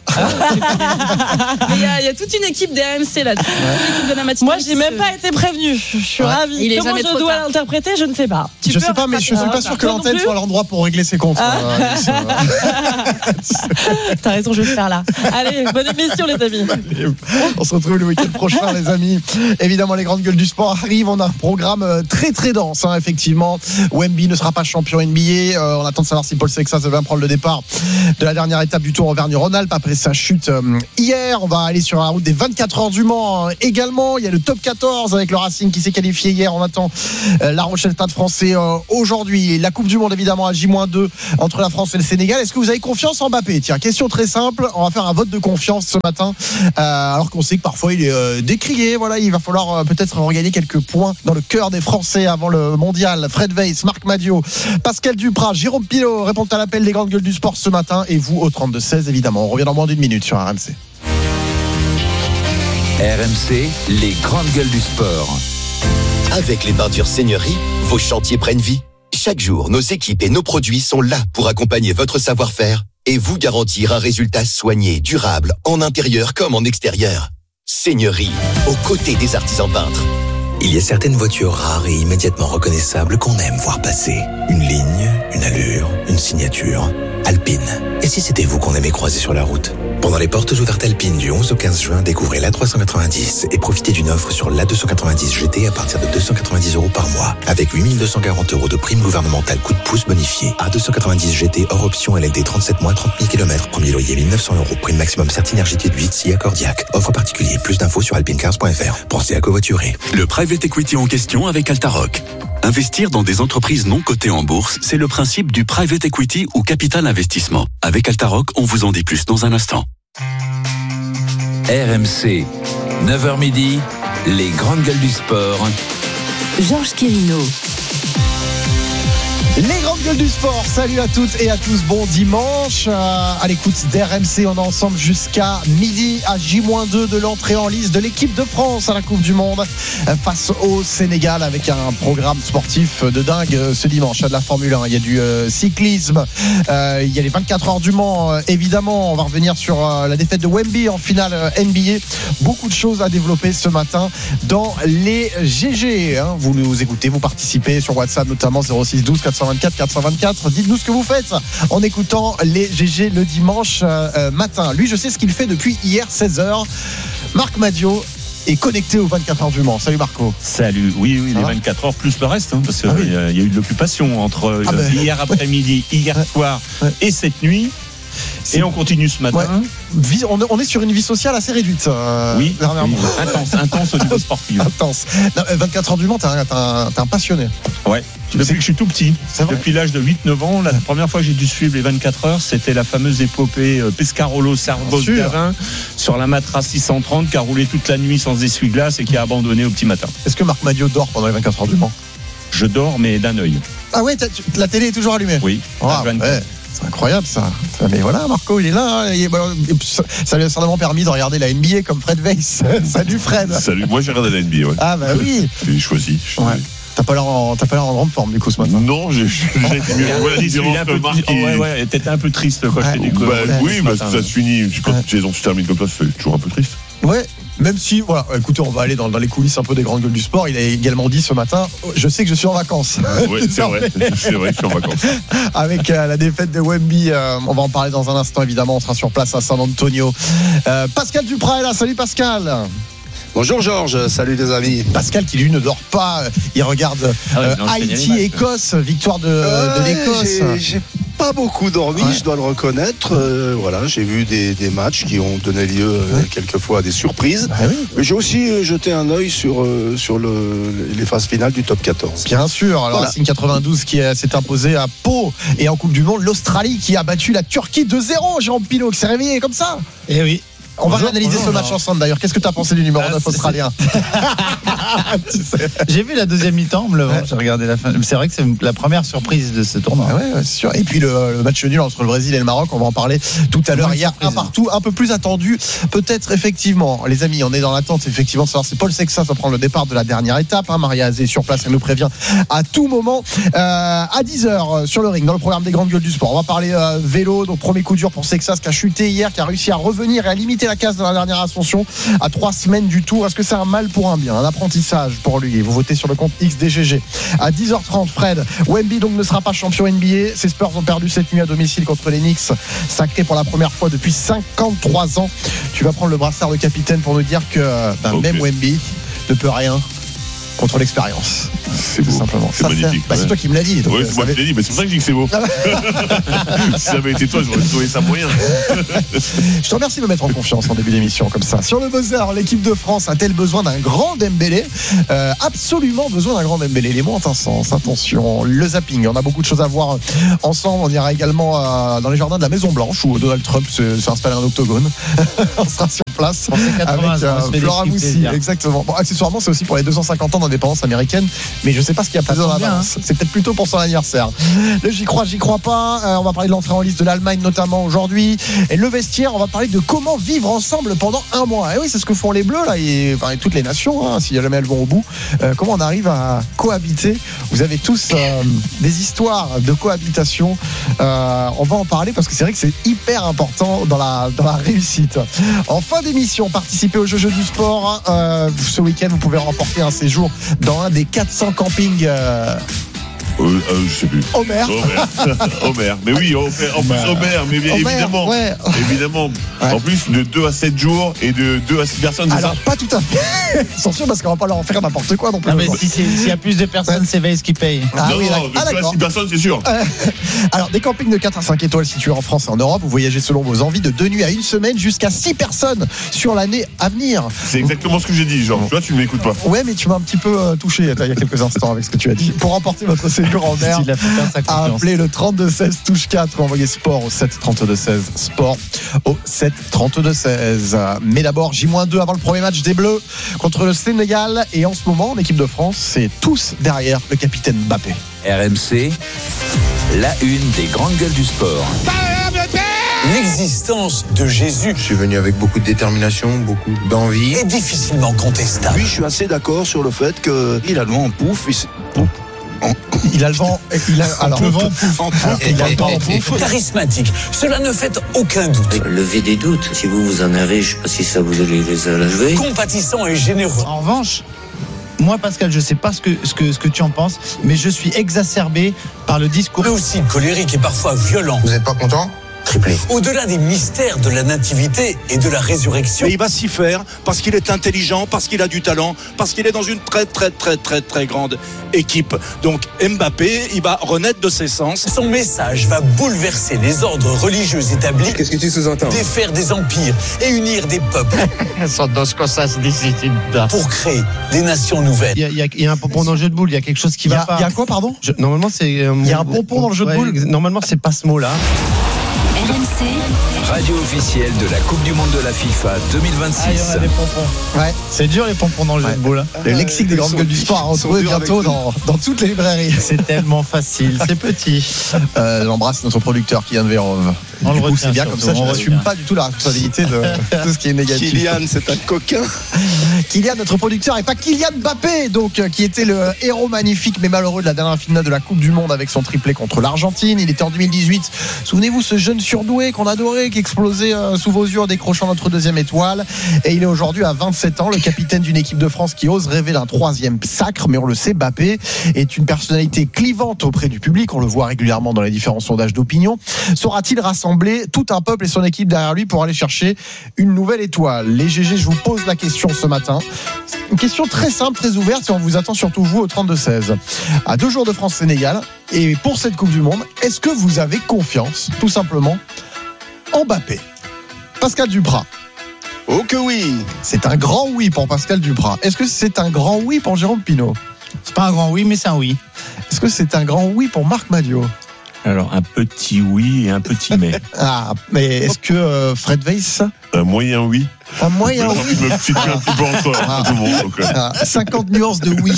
Il y, y a toute une équipe des R M C là. Toute l'équipe de la matinale. Moi, j'ai même pas été prévenue. Je suis ravie. Il est Comment jamais je trop dois tard. l'interpréter, je ne sais pas. Tu je sais pas, mais je suis pas sûr que l'antenne soit l'endroit pour régler ses comptes. Ah. T'as raison, je vais le faire là. Allez, bonne émission les amis. On se retrouve le week-end prochain les amis. Évidemment les grandes gueules du sport arrivent. On a un programme très très dense hein, effectivement. Wemby ne sera pas champion N B A. Euh, on attend de savoir si Paul Sexas va prendre le départ de la dernière étape du Tour Auvergne-Rhône-Alpes après sa chute euh, hier. On va aller sur la route des vingt-quatre heures du Mans euh, également. Il y a le top quatorze avec le Racing qui s'est qualifié hier. On attend euh, La Rochelle Stade Français euh, aujourd'hui. La Coupe du Monde évidemment à J moins deux entre la France et le Sénégal. Est-ce que vous avez confiance en Mbappé? Tiens, question très simple. On va faire un vote de confiance ce matin euh, alors qu'on sait que parfois il est euh, décrié. Voilà, il va falloir euh, peut-être regagner quelques points dans le cœur des Français avant le mondial. Fred Weiss, Marc Madiot, Pascal Duprat, Jérôme Pilot répondent à l'appel des grandes gueules du sport ce matin et vous au trente-deux seize évidemment. On revient dans moins d'une minute sur R M C. R M C, les grandes gueules du sport. Avec les peintures Seigneurie, vos chantiers prennent vie. Chaque jour, nos équipes et nos produits sont là pour accompagner votre savoir-faire et vous garantir un résultat soigné, durable, en intérieur comme en extérieur. Seigneurie, aux côtés des artisans peintres. Il y a certaines voitures rares et immédiatement reconnaissables qu'on aime voir passer. Une ligne, une allure, une signature. Alpine. Et si c'était vous qu'on aimait croiser sur la route? Pendant les portes ouvertes Alpine du onze au quinze juin, découvrez l'A trois cent quatre-vingt-dix et profitez d'une offre sur l'A deux cent quatre-vingt-dix G T à partir de deux cent quatre-vingt-dix euros par mois. Avec huit mille deux cent quarante euros de prime gouvernementale coup de pouce bonifié. A deux cent quatre-vingt-dix G T hors option L L D trente-sept mois, trente mille kilomètres. Premier loyer mille neuf cents euros. Prime maximum Certinergie de huit, S I A Cordiac. Offre particulier. Plus d'infos sur alpinecars point f r. Pensez à covoiturer. Le private equity en question avec Altaroc. Investir dans des entreprises non cotées en bourse, c'est le principe du private equity ou capital investissement. Avec Altaroc, on vous en dit plus dans un instant. R M C, neuf heures midi, les grandes gueules du sport. Georges Quirino. Les grandes gueules du sport, salut à toutes et à tous, bon dimanche euh, à l'écoute d'R M C, on est ensemble jusqu'à midi à J moins deux de l'entrée en lice de l'équipe de France à la Coupe du Monde euh, face au Sénégal avec un programme sportif de dingue euh, ce dimanche. Il y a de la Formule un, il y a du euh, cyclisme, euh, il y a les vingt-quatre heures du Mans euh, évidemment, on va revenir sur euh, la défaite de Wemby en finale euh, N B A, beaucoup de choses à développer ce matin dans les G G hein. Vous nous écoutez, vous participez sur WhatsApp notamment zéro six douze quatre cent vingt-quatre quatre cent vingt-quatre. Dites-nous ce que vous faites en écoutant les G G le dimanche euh, matin. Lui, je sais ce qu'il fait depuis hier seize heures. Marc Madiot est connecté aux vingt-quatre heures du Mans. Salut Marco. Salut. Oui, oui, Ça les va vingt-quatre heures plus le reste, hein, parce qu'il Ah oui. y, a- il y a eu de l'occupation entre Ah euh, ben. hier après-midi, hier soir et cette nuit. Et on continue ce matin. Ouais. Vie- on, on est sur une vie sociale assez réduite. Euh, Oui, dernièrement. oui, intense, intense au niveau sportif. Intense. Non, euh, vingt-quatre heures du Mans, t'es un, t'es un- t'es un passionné. Ouais. Depuis que je suis tout petit, C'est vrai. depuis l'âge de huit neuf ans, la première fois que j'ai dû suivre les vingt-quatre heures, c'était la fameuse épopée euh, Pescarolo Servos Bien sûr. Gavin sur la Matra six cent trente qui a roulé toute la nuit sans essuie-glace et qui a abandonné au petit matin. Est-ce que Marc Madiot dort pendant les vingt-quatre heures du Mans? Je dors, mais d'un œil. Ah ouais, t'as- tu- la télé est toujours allumée. Oui. Ah, À vingt-quatre. ouais. C'est incroyable ça. Mais voilà, Marco, il est là. hein. Il est- bon, ça, ça lui a certainement permis de regarder la N B A comme Fred Weiss. Salut Fred. Salut, moi j'ai regardé la N B A. Ouais. Ah bah oui. J'ai choisi. Ouais. T'as pas l'air en, t'as pas l'air en grande forme du coup ce matin. Non, j'ai j'ai été mieux. Voilà la différence un peu, que Marc. oh, ouais, ouais, t'étais un peu triste quand je t'ai dit que. Bah, ouais, oui, ce parce matin, que ça se finit. Quand Ouais. une saison se termine comme ça, c'est toujours un peu triste. Ouais. Même si, voilà, écoutez, on va aller dans, dans les coulisses un peu des grandes gueules du sport. Il a également dit ce matin, je sais que je suis en vacances. Oui, c'est vrai. C'est vrai que je suis en vacances. Avec euh, la défaite de Wemby, euh, on va en parler dans un instant évidemment. On sera sur place à San Antonio. Euh, Pascal Duprat est là. Salut Pascal. Bonjour Georges, salut les amis. Pascal qui lui ne dort pas, il regarde Ah ouais, euh, non, je connais les Haïti, matchs. Écosse, victoire de, Euh, de l'Écosse. j'ai- J'ai pas beaucoup dormi, Ouais. je dois le reconnaître. Euh, voilà, j'ai vu des, des matchs qui ont donné lieu euh, quelquefois à des surprises. Ah oui. Mais j'ai aussi euh, jeté un œil sur, euh, sur le, les phases finales du top quatorze. Bien sûr, alors Voilà. Racing quatre-vingt-douze qui euh, s'est imposé à Pau et en Coupe du Monde, l'Australie qui a battu la Turquie deux zéro. Jérôme Pilot qui s'est réveillé comme ça. Eh oui. On va Bonjour, analyser bonjour, ce match Laurent. ensemble d'ailleurs. Qu'est-ce que tu as pensé du numéro Ah, neuf c'est- australien? J'ai vu la deuxième mi-temps, me levant, j'ai regardé la fin. C'est vrai que c'est la première surprise de ce tournoi. Ah ouais, ouais, c'est sûr. Et puis le, le match nul entre le Brésil et le Maroc, on va en parler tout à l'heure. Ouais, Il y a surprise. un partout, un peu plus attendu, peut-être effectivement. Les amis, on est dans l'attente effectivement de savoir si Paul Sexas va prendre le départ de la dernière étape. Hein. Maria Azé sur place, elle nous prévient à tout moment. Euh, à dix heures sur le ring, dans le programme des grandes gueules du sport, on va parler euh, vélo. Donc premier coup dur pour Sexas qui a chuté hier, qui a réussi à revenir et à limiter la casse de la dernière ascension à trois semaines du Tour. Est-ce que c'est un mal pour un bien, un apprentissage message pour lui. Vous votez sur le compte X D G G. À dix heures trente, Fred, Wemby donc ne sera pas champion N B A. Ces Spurs ont perdu cette nuit à domicile contre les Knicks, sacrés pour la première fois depuis cinquante-trois ans. Tu vas prendre le brassard de capitaine pour nous dire que ben, okay. même Wemby ne peut rien contre l'expérience. C'est beau. Simplement. C'est ça, magnifique. C'est, bah, c'est toi qui me l'as dit. Donc oui, c'est moi qui l'ai dit, mais c'est pour ça que je dis que c'est beau. Si ça avait été toi, j'aurais trouvé ça moyen. Je te remercie de me mettre en confiance en début d'émission comme ça. Sur le buzzer, l'équipe de France a-t-elle besoin d'un grand Dembélé ? euh, Absolument besoin d'un grand Dembélé. Les mots ont un sens. Attention, le zapping. On a beaucoup de choses à voir ensemble. On ira également euh, dans les jardins de la Maison Blanche où Donald Trump s'est, s'est installé un octogone. On sera sur place avec euh, Flora Moussi. Exactement. Bon, accessoirement, c'est aussi pour les deux cent cinquante ans d'indépendance américaine. Mais je sais pas ce qu'il y a plus dans la balance. C'est peut-être plutôt pour son anniversaire. Le j'y crois, j'y crois pas. Euh, on va parler de l'entrée en liste de l'Allemagne notamment aujourd'hui. Et le vestiaire, on va parler de comment vivre ensemble pendant un mois. Et oui, c'est ce que font les Bleus là, et, enfin, et toutes les nations, hein, si jamais elles vont au bout. Euh, comment on arrive à cohabiter. Vous avez tous euh, des histoires de cohabitation. Euh, on va en parler parce que c'est vrai que c'est hyper important dans la dans la réussite. En fin d'émission, participez au jeu, jeu du sport. Euh, ce week-end, vous pouvez remporter un séjour dans un des quatre cents campings. Euh, Euh, euh, je sais plus. Homer. Homer. Homer. Mais oui, Homer. En plus, Homer, mais bien Homer, évidemment. Ouais. Évidemment. Ouais. En plus, de deux à sept jours et de deux à six personnes, c'est Alors, ça ? pas tout à fait. Attention, parce qu'on va pas leur en faire n'importe quoi non plus. Non, mais si c'est, s'il y a plus de personnes, ouais. c'est Veille qui paye. Ah non, oui, non, de ah, deux à six personnes, c'est sûr. Euh, alors, des campings de quatre à cinq étoiles situés en France et en Europe. Vous voyagez selon vos envies de deux nuits à une semaine jusqu'à six personnes sur l'année à venir. C'est exactement ce que j'ai dit, genre. Tu vois, tu ne m'écoutes pas. Ouais, mais tu m'as un petit peu euh, touché il y a quelques instants avec ce que tu as dit. Pour remporter votre séjour en mer, appelez le trente-deux seize touche quatre ou envoyez sport au sept trente-deux seize. Sport au sept trente-deux seize. Mais d'abord, J deux avant le premier match des Bleus contre le Sénégal. Et en ce moment, en équipe de France, c'est tous derrière le capitaine Mbappé. R M C, la une des grandes gueules du sport. L'existence de Jésus, je suis venu avec beaucoup de détermination, beaucoup d'envie, est difficilement contestable. Oui, je suis assez d'accord sur le fait qu'il a le vent en pouf. Il, pouf. il a le vent. Il a, alors, le vent en pouf. En pouf. Et, il a le vent en pouf. Charismatique, cela ne fait aucun doute. Levez des doutes. Si vous vous en avez, je ne sais pas si ça vous allez les lever. Compatissant et généreux. En revanche, moi, Pascal, je ne sais pas ce que, ce, que, ce que tu en penses, mais je suis exacerbé par le discours. Mais aussi colérique et parfois violent. Vous n'êtes pas content ? Triplé. Au-delà des mystères de la nativité et de la résurrection. Mais il va s'y faire parce qu'il est intelligent, parce qu'il a du talent, parce qu'il est dans une très très très très très grande équipe. Donc Mbappé, il va renaître de ses sens. Son message va bouleverser les ordres religieux établis. Qu'est-ce que tu sous-entends ? Défaire des empires et unir des peuples. Pour créer des nations nouvelles. Il y a, il y a, il y a un pompon dans le jeu de boule, il y a quelque chose qui va pas. Il y a quoi, pardon ? Je, Normalement, c'est. Euh, il y a un pompon dans le jeu de boule ? Ouais, normalement, c'est pas ce mot-là. R M C, radio officielle de la Coupe du Monde de la FIFA deux mille vingt-six. Ah, il y en a des pompons. Ouais. C'est dur les pompons dans le ouais. jeu de boule. Le lexique des grandes gueules du sport à retrouver bientôt dans, dans toutes les librairies. C'est tellement facile, c'est petit. Euh, j'embrasse notre producteur Kylian Vérov. On du le coup, retient, c'est bien surtout, comme ça, je n'assume pas du tout la responsabilité de tout ce qui est négatif. Kylian, c'est un coquin. Kylian, notre producteur, et pas Kylian Mbappé, donc, qui était le héros magnifique mais malheureux de la dernière finale de la Coupe du Monde avec son triplé contre l'Argentine. Il était en deux mille dix-huit. Souvenez-vous, ce jeune surdoué qu'on adorait, qui explosait euh, sous vos yeux en décrochant notre deuxième étoile. Et il est aujourd'hui à vingt-sept ans, le capitaine d'une équipe de France qui ose rêver d'un troisième sacre. Mais on le sait, Mbappé est une personnalité clivante auprès du public. On le voit régulièrement dans les différents sondages d'opinion. Saura-t-il rassembler tout un peuple et son équipe derrière lui pour aller chercher une nouvelle étoile ? Les G G, je vous pose la question ce matin. Une question très simple, très ouverte, et on vous attend surtout vous au trente-deux seize. À deux jours de France-Sénégal, et pour cette Coupe du Monde, est-ce que vous avez confiance, tout simplement, en Mbappé ? Pascal Duprat. Oh que oui ! C'est un grand oui pour Pascal Duprat. Est-ce que c'est un grand oui pour Jérôme Pinault ? C'est pas un grand oui, mais c'est un oui. Est-ce que c'est un grand oui pour Marc Madiot ? Alors, un petit oui et un petit mais. Ah, mais est-ce que euh, Fred Weiss ? Un moyen oui. Un moyen oui. Je me situe un petit peu encore ah, tout le monde. Donc, euh. ah, cinquante nuances de oui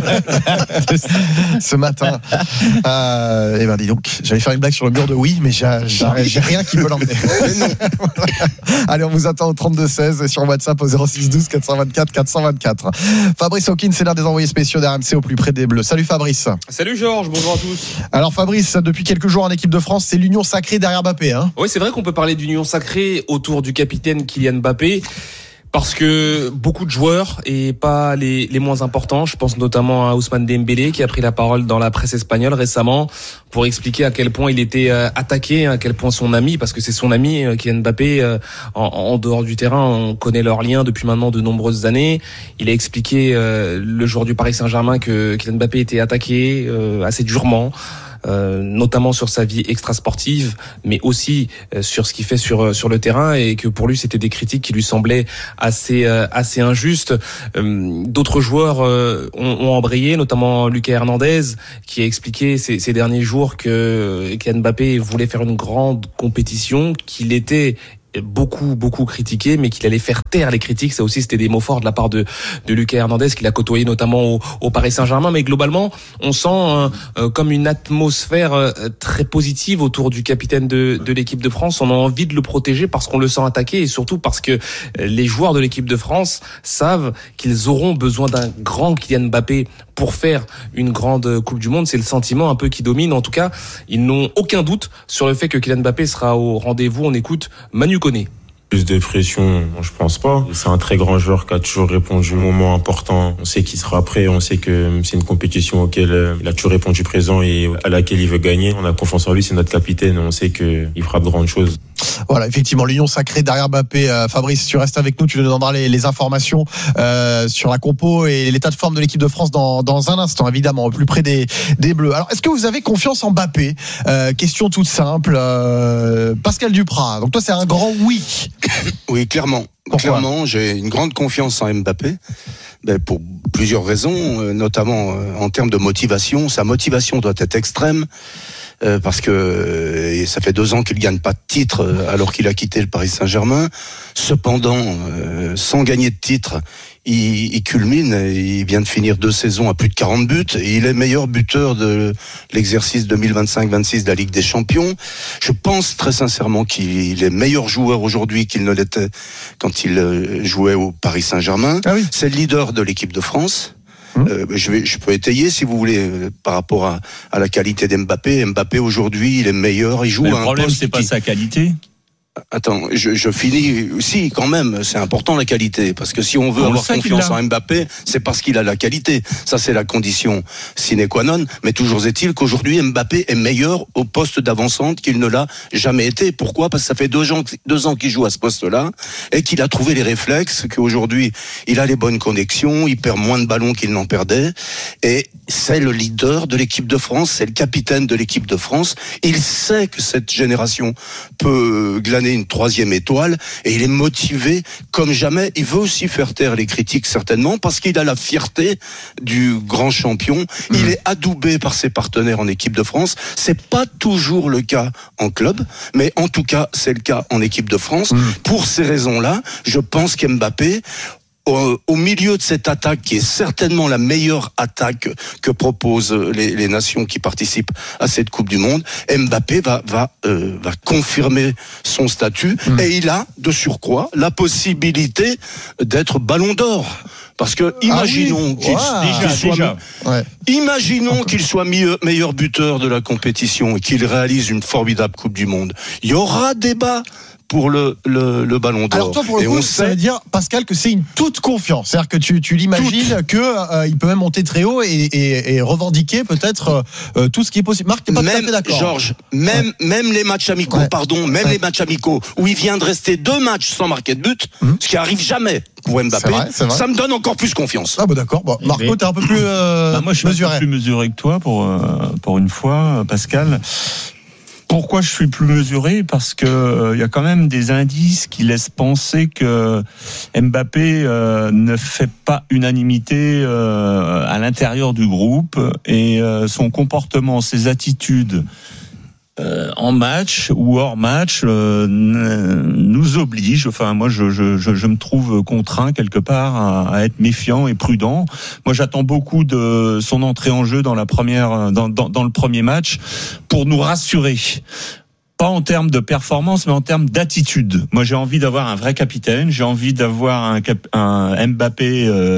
ce matin. Euh, eh ben dis donc, j'allais faire une blague sur le mur de oui, mais j'ai, j'ai, j'ai rien qui peut l'emmener. Allez, on vous attend au trente-deux seize et sur WhatsApp au zéro six douze quatre cent vingt-quatre quatre cent vingt-quatre. Fabrice Hawkins, c'est l'un des envoyés spéciaux d'R M C au plus près des Bleus. Salut Fabrice. Salut Georges, bonjour à tous. Alors Fabrice, depuis quelques jours en équipe de France, c'est l'union sacrée derrière Mbappé. Hein. Oui, c'est vrai qu'on peut parler d'union sacrée autour du capitaine Kylian Mbappé. Parce que beaucoup de joueurs, et pas les, les moins importants, je pense notamment à Ousmane Dembélé qui a pris la parole dans la presse espagnole récemment pour expliquer à quel point il était euh, attaqué, à quel point son ami, parce que c'est son ami, euh, Kylian Mbappé, euh, en, en dehors du terrain, on connaît leur lien depuis maintenant de nombreuses années. Il a expliqué, euh, le joueur du Paris Saint-Germain, que Kylian Mbappé était attaqué euh, assez durement. Euh, notamment sur sa vie extrasportive, mais aussi euh, sur ce qu'il fait sur sur le terrain, et que pour lui c'était des critiques qui lui semblaient assez euh, assez injustes. Euh, d'autres joueurs euh, ont, ont embrayé, notamment Lucas Hernandez, qui a expliqué ces, ces derniers jours que Kylian Mbappé voulait faire une grande compétition, qu'il était beaucoup beaucoup critiqué, mais qu'il allait faire taire les critiques. Ça aussi, c'était des mots forts de la part de de Lucas Hernandez, qu'il a côtoyé notamment au, au Paris Saint-Germain. Mais globalement, on sent euh, euh, comme une atmosphère euh, très positive autour du capitaine de de l'équipe de France. On a envie de le protéger parce qu'on le sent attaqué, et surtout parce que les joueurs de l'équipe de France savent qu'ils auront besoin d'un grand Kylian Mbappé pour faire une grande Coupe du Monde. C'est le sentiment un peu qui domine. En tout cas, ils n'ont aucun doute sur le fait que Kylian Mbappé sera au rendez-vous. On écoute Manu Koné. Plus de pression, je pense pas. C'est un très grand joueur qui a toujours répondu au moment important. On sait qu'il sera prêt, on sait que c'est une compétition auquel il a toujours répondu présent et à laquelle il veut gagner. On a confiance en lui, c'est notre capitaine, on sait qu'il fera de grandes choses. Voilà, effectivement, l'union sacrée derrière Mbappé. Euh, Fabrice, tu restes avec nous, tu nous donneras les, les informations euh, sur la compo et l'état de forme de l'équipe de France dans, dans un instant, évidemment, au plus près des, des Bleus. Alors, est-ce que vous avez confiance en Mbappé ? euh, Question toute simple. Euh, Pascal Duprat, donc toi, c'est un grand oui. Oui, clairement. Pourquoi ? Clairement, j'ai une grande confiance en Mbappé. Ben, pour plusieurs raisons, euh, notamment euh, en termes de motivation. Sa motivation doit être extrême. Euh, parce que euh, ça fait deux ans qu'il gagne pas de titre euh, alors qu'il a quitté le Paris Saint-Germain. Cependant, euh, sans gagner de titre, il, il culmine. Il vient de finir deux saisons à plus de quarante buts. Et il est meilleur buteur de l'exercice deux mille vingt-cinq vingt-six de la Ligue des Champions. Je pense très sincèrement qu'il est meilleur joueur aujourd'hui qu'il ne l'était quand il jouait au Paris Saint-Germain. Ah oui. C'est le leader de l'équipe de France. Euh, je, vais, je peux étayer si vous voulez euh, par rapport à, à la qualité d'Mbappé. Mbappé aujourd'hui, il est meilleur. Il joue. Mais le à un problème, poste c'est pas qui... sa qualité. Attends, je, je finis. Si, quand même, c'est important la qualité, parce que si on veut on avoir confiance en Mbappé, c'est parce qu'il a la qualité. Ça, c'est la condition sine qua non. Mais toujours est-il qu'aujourd'hui, Mbappé est meilleur au poste d'avant-centre qu'il ne l'a jamais été. Pourquoi ? Parce que ça fait deux ans, deux ans qu'il joue à ce poste-là et qu'il a trouvé les réflexes. Qu'aujourd'hui, il a les bonnes connexions, il perd moins de ballons qu'il n'en perdait, et c'est le leader de l'équipe de France, c'est le capitaine de l'équipe de France. Il sait que cette génération peut glaner une troisième étoile et il est motivé comme jamais. Il veut aussi faire taire les critiques certainement parce qu'il a la fierté du grand champion. Mmh. Il est adoubé par ses partenaires en équipe de France. C'est pas toujours le cas en club, mais en tout cas c'est le cas en équipe de France. Mmh. Pour ces raisons-là, je pense qu'Mbappé, Au, au milieu de cette attaque qui est certainement la meilleure attaque que proposent les, les nations qui participent à cette Coupe du Monde, Mbappé va va euh, va confirmer son statut mmh. et il a de surcroît la possibilité d'être Ballon d'Or. Parce que imaginons ah oui. qu'il, wow. qu'il déjà, soit, déjà. Ouais. imaginons qu'il soit meilleur buteur de la compétition et qu'il réalise une formidable Coupe du Monde. Il y aura débat pour le, le, le Ballon d'Or. Alors toi, pour le et coup, ça sait... veut dire, Pascal, que c'est une toute confiance. C'est-à-dire que tu, tu l'imagines qu'il euh, peut même monter très haut et, et, et revendiquer peut-être euh, tout ce qui est possible. Marc, t'es pas même, tout à fait d'accord. Georges, même, ouais. même les matchs amicaux, ouais. pardon, même ouais. les matchs amicaux, où il vient de rester deux matchs sans marquer de but, mmh. ce qui arrive jamais pour Mbappé, c'est vrai, c'est vrai. Ça me donne encore plus confiance. Ah bah d'accord. Bon, Marco, mais... t'es un peu plus euh, bah moi, je suis mesuré. un peu plus mesuré que toi pour, euh, pour une fois, Pascal. Pourquoi je suis plus mesuré ? Parce que il euh, y a quand même des indices qui laissent penser que Mbappé euh, ne fait pas unanimité euh, à l'intérieur du groupe et euh, son comportement, ses attitudes euh, en match ou hors match euh, nous obligent. Enfin, moi, je, je, je, je me trouve contraint quelque part à, à être méfiant et prudent. Moi, j'attends beaucoup de son entrée en jeu dans la première, dans, dans, dans le premier match pour nous rassurer. Pas en termes de performance, mais en termes d'attitude. Moi, j'ai envie d'avoir un vrai capitaine. J'ai envie d'avoir un, cap, un Mbappé euh,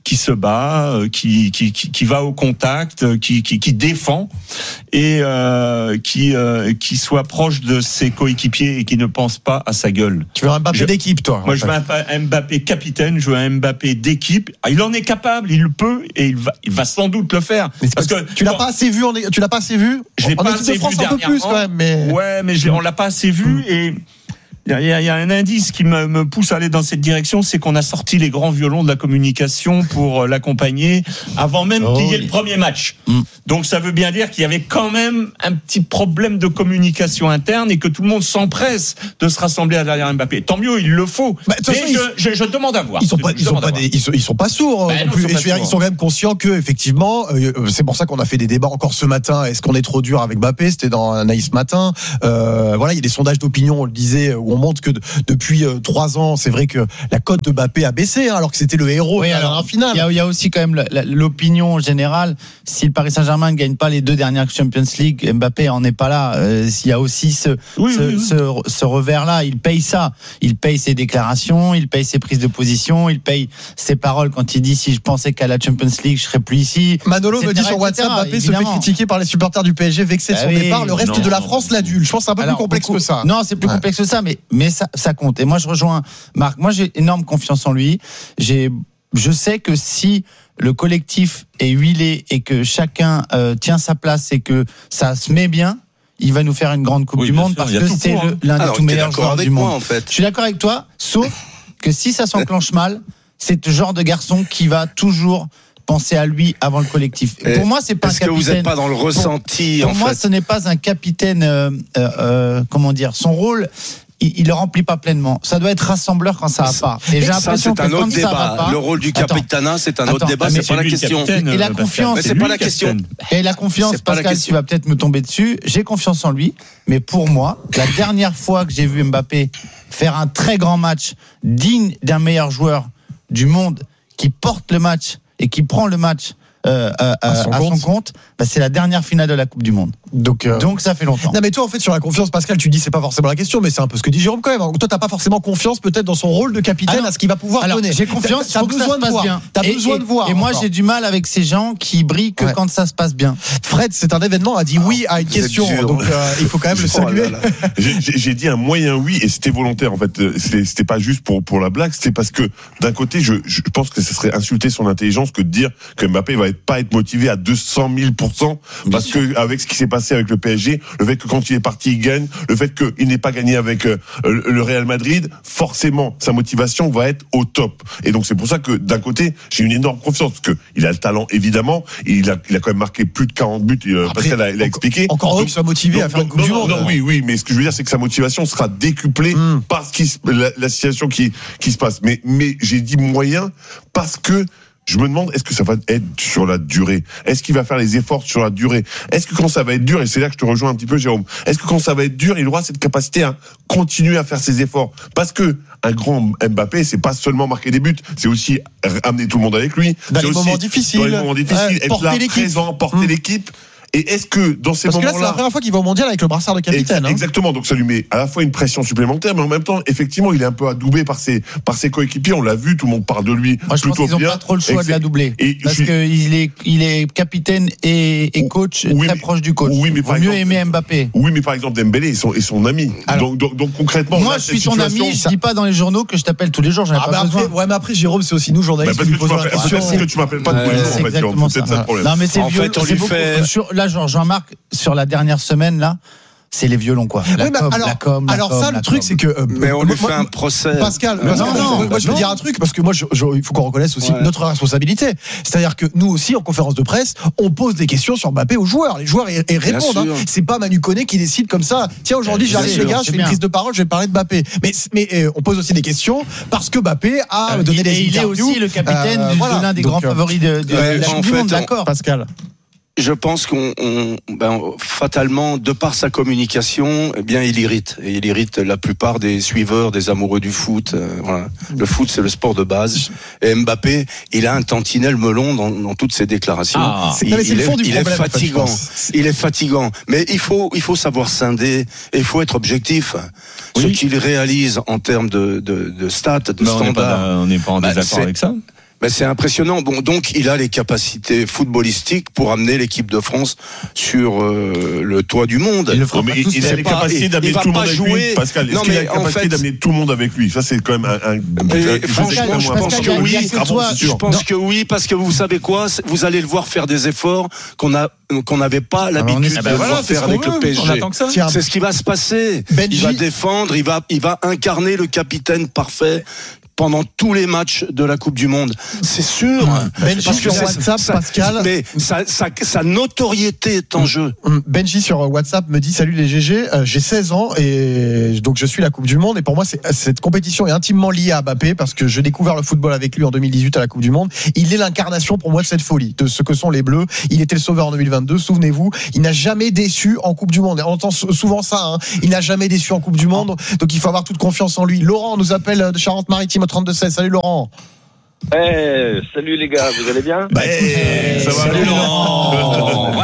qui se bat, qui qui qui, qui va au contact, qui qui, qui défend et euh, qui euh, qui soit proche de ses coéquipiers et qui ne pense pas à sa gueule. Tu veux un Mbappé je, d'équipe, toi? Moi, je veux un, un Mbappé capitaine, je veux un Mbappé d'équipe. Il en est capable, il le peut et il va il va sans doute le faire. Parce que tu l'as pas assez vu, on est, tu l'as pas assez vu. Je l'ai pas assez vu un peu plus quand même, mais ouais, mais je, on l'a pas assez vu et il y, y, y a un indice qui me, me pousse à aller dans cette direction, c'est qu'on a sorti les grands violons de la communication pour l'accompagner avant même oh qu'il y ait oui. le premier match. Mm. Donc ça veut bien dire qu'il y avait quand même un petit problème de communication interne et que tout le monde s'empresse de se rassembler derrière Mbappé. Tant mieux, il le faut. Bah, mais façon, je, je, je demande à voir. Ils sont pas, ils sont pas, des, ils sont, ils sont pas sourds. Bah, non plus. Ils, sont pas sourds. Ils sont quand même conscients que effectivement, euh, c'est pour ça qu'on a fait des débats encore ce matin. Est-ce qu'on est trop dur avec Mbappé? C'était dans Naïs matin. Euh, voilà, il y a des sondages d'opinion, on le disait, où on montre que de, depuis euh, trois ans, c'est vrai que la cote de Mbappé a baissé, hein, alors que c'était le héros oui, de la finale. Il y, y a aussi quand même l'opinion générale. Si le Paris Saint-Germain ne gagne pas les deux dernières Champions League, Mbappé en est pas là. Euh, il y a aussi ce, oui, ce, oui, oui. ce, ce revers-là. Il paye ça. Il paye ses déclarations, il paye ses prises de position, il paye ses paroles quand il dit si je pensais qu'à la Champions League, je serais plus ici. Manolo me dit sur WhatsApp, Mbappé évidemment. se fait critiquer par les supporters du P S G, vexé de son ah oui, départ. Le reste non, de la France l'adule. Je pense que c'est un peu alors, plus complexe beaucoup, que ça. Non, c'est plus ouais. complexe que ça, mais, mais ça, ça compte. Et moi, je rejoins Marc. Moi, j'ai énorme confiance en lui. J'ai, je sais que si le collectif est huilé et que chacun euh, tient sa place et que ça se met bien, il va nous faire une grande Coupe oui, du Monde sûr, parce que c'est le, l'un des tout meilleurs joueurs du monde. Moi, en fait. Je suis d'accord avec toi, sauf que si ça s'enclenche mal, c'est le genre de garçon qui va toujours penser à lui avant le collectif. Et pour moi, c'est pas est-ce un capitaine. Est-ce que vous n'êtes pas dans le ressenti Pour, en pour moi, fait. ce n'est pas un capitaine. Euh, euh, comment dire, son rôle. Il ne le remplit pas pleinement. Ça doit être rassembleur quand ça va pas. Et j'ai l'impression que quand ça va pas, le rôle du capitanat, c'est un autre attends, débat. C'est pas la question. Et la confiance, c'est pas la question. Et la confiance, Pascal, tu vas peut-être me tomber dessus. J'ai confiance en lui, mais pour moi, la dernière fois que j'ai vu Mbappé faire un très grand match digne d'un meilleur joueur du monde, qui porte le match et qui prend le match. Euh, euh, à, son, à compte. son compte, bah, c'est la dernière finale de la Coupe du Monde. Donc, euh... Donc ça fait longtemps. Non mais toi en fait sur la confiance, Pascal, tu dis c'est pas forcément la question, mais c'est un peu ce que dit Jérôme quand même. Toi t'as pas forcément confiance peut-être dans son rôle de capitaine alors, à ce qu'il va pouvoir alors, donner. J'ai confiance, t'as, t'as besoin de voir. Bien. T'as et, besoin et, de voir. Et moi encore. j'ai du mal avec ces gens qui brillent que ouais. quand ça se passe bien. Fred, c'est un événement, a dit oui à une Vous question, donc euh, il faut quand même le saluer. Oh là là. j'ai, j'ai dit un moyen oui et c'était volontaire en fait. C'était, c'était pas juste pour pour la blague, c'était parce que d'un côté je, je pense que ce serait insulter son intelligence que de dire que Mbappé va être, pas être motivé à deux cent mille pour cent parce que avec ce qui s'est passé avec le P S G, le fait que quand il est parti il gagne, le fait qu'il n'ait pas gagné avec euh, le Real Madrid, forcément sa motivation va être au top. Et donc c'est pour ça que d'un côté j'ai une énorme confiance parce que il a le talent évidemment, et il a il a quand même marqué plus de quarante buts. Euh, Après, Pascal l'a, l'a expliqué. Encore heureux qu'il soit motivé donc, à faire une Coupe du Monde. Non, non, oui, oui, mais ce que je veux dire c'est que sa motivation sera décuplée mm. par ce qui, la, la situation qui qui se passe. Mais mais j'ai dit moyen parce que je me demande, est-ce que ça va être sur la durée? Est-ce qu'il va faire les efforts sur la durée? Est-ce que quand ça va être dur, et c'est là que je te rejoins un petit peu, Jérôme, est-ce que quand ça va être dur, il aura cette capacité à continuer à faire ses efforts? Parce que un grand Mbappé, c'est pas seulement marquer des buts, c'est aussi amener tout le monde avec lui. Dans c'est les aussi, moments difficiles. Dans les moments difficiles, euh, être là, l'équipe. présent, porter mmh. l'équipe. Et est-ce que dans ces Parce moments-là, que là, c'est la première fois qu'il va au mondial avec le brassard de capitaine. Exactement. Hein. Donc ça lui met à la fois une pression supplémentaire, mais en même temps, effectivement, il est un peu adoubé par ses par ses coéquipiers. On l'a vu, tout le monde parle de lui. Moi, je plutôt pense qu'ils bien. n'ont pas trop le choix et de l'adoubler, et parce suis... qu'il est il est capitaine et, et coach oui, très mais, proche du coach. Oui, mais par Vaut mieux exemple, aimer Mbappé. Oui, mais par exemple, Dembélé est son, est son ami. Alors, donc, donc, donc concrètement, moi, je suis ton ami. Je dis pas dans les journaux que je t'appelle tous les jours. J'en ai ah, pas besoin. Après, ouais, mais après, Jérôme, c'est aussi nous journalistes bah, qui nous posons la question. Parce que tu m'appelles pas tous les jours. C'est exactement ça. Non, mais c'est violent. Là, Jean-Marc, sur la dernière semaine là, c'est les violons quoi. La, oui, com, alors, la com, la alors com, ça le truc com. C'est que euh, mais on lui moi, fait un procès. Pascal, mais Pascal non, non, non, moi je veux non. dire un truc parce que moi je, je, il faut qu'on reconnaisse aussi ouais. notre responsabilité. C'est-à-dire que nous aussi en conférence de presse, on pose des questions sur Mbappé aux joueurs. Les joueurs et, et répondent. Hein. C'est pas Manu Koné qui décide comme ça. Tiens aujourd'hui j'arrive sûr, les gars, je fais une prise de parole, je vais parler de Mbappé. Mais mais euh, on pose aussi des questions parce que Mbappé a euh, donné il, des il interviews. Il est aussi le capitaine euh, de voilà. l'un des Donc, grands euh, favoris de, de, ouais, de la Coupe du Monde. D'accord, Pascal. Je pense qu'on, on, ben, fatalement, de par sa communication, eh bien, il irrite. Et il irrite la plupart des suiveurs, des amoureux du foot. Euh, voilà. Le foot, c'est le sport de base. Et Mbappé, il a un tantinelle melon dans, dans toutes ses déclarations. Ah, c'est, il, c'est le fond il, du il problème, est fatigant. En fait, il est fatigant. Mais il faut, il faut savoir scinder. Et il faut être objectif. Oui. Ce qu'il réalise en termes de, de, de stats, de ben, standards. On n'est pas, on n'est pas en désaccord bah, avec ça. Ben c'est impressionnant. Bon, donc il a les capacités footballistiques pour amener l'équipe de France sur euh, le toit du monde. Il, non, mais il, il a les capacités d'amener tout le monde avec lui. Pascal, est-ce qu'il a les capacités d'amener tout le monde avec lui? Ça, c'est quand même un. un, un franchement, je pense que oui. Je pense que oui, parce que vous savez quoi? Vous allez le voir faire des efforts qu'on a qu'on n'avait pas l'habitude de voir faire avec le P S G. C'est ce qui va se passer. Il va défendre, il va il va incarner le capitaine parfait pendant tous les matchs de la Coupe du Monde, c'est sûr. Benji parce que sur WhatsApp, ça, Pascal, mais sa, sa, sa notoriété est en jeu. Benji sur WhatsApp me dit salut les G G, euh, j'ai seize ans et donc je suis la Coupe du Monde et pour moi c'est, cette compétition est intimement liée à Mbappé parce que j'ai découvert le football avec lui en deux mille dix-huit à la Coupe du Monde. Il est l'incarnation pour moi de cette folie, de ce que sont les Bleus. Il était le sauveur en deux mille vingt-deux. Souvenez-vous, il n'a jamais déçu en Coupe du Monde. Et on entend souvent ça. Hein. Il n'a jamais déçu en Coupe du Monde, donc il faut avoir toute confiance en lui. Laurent nous appelle de Charente-Maritime au trente-deux seize. Salut Laurent. Hey, salut les gars, vous allez bien? Bah, hey, ça va, salut Laurent.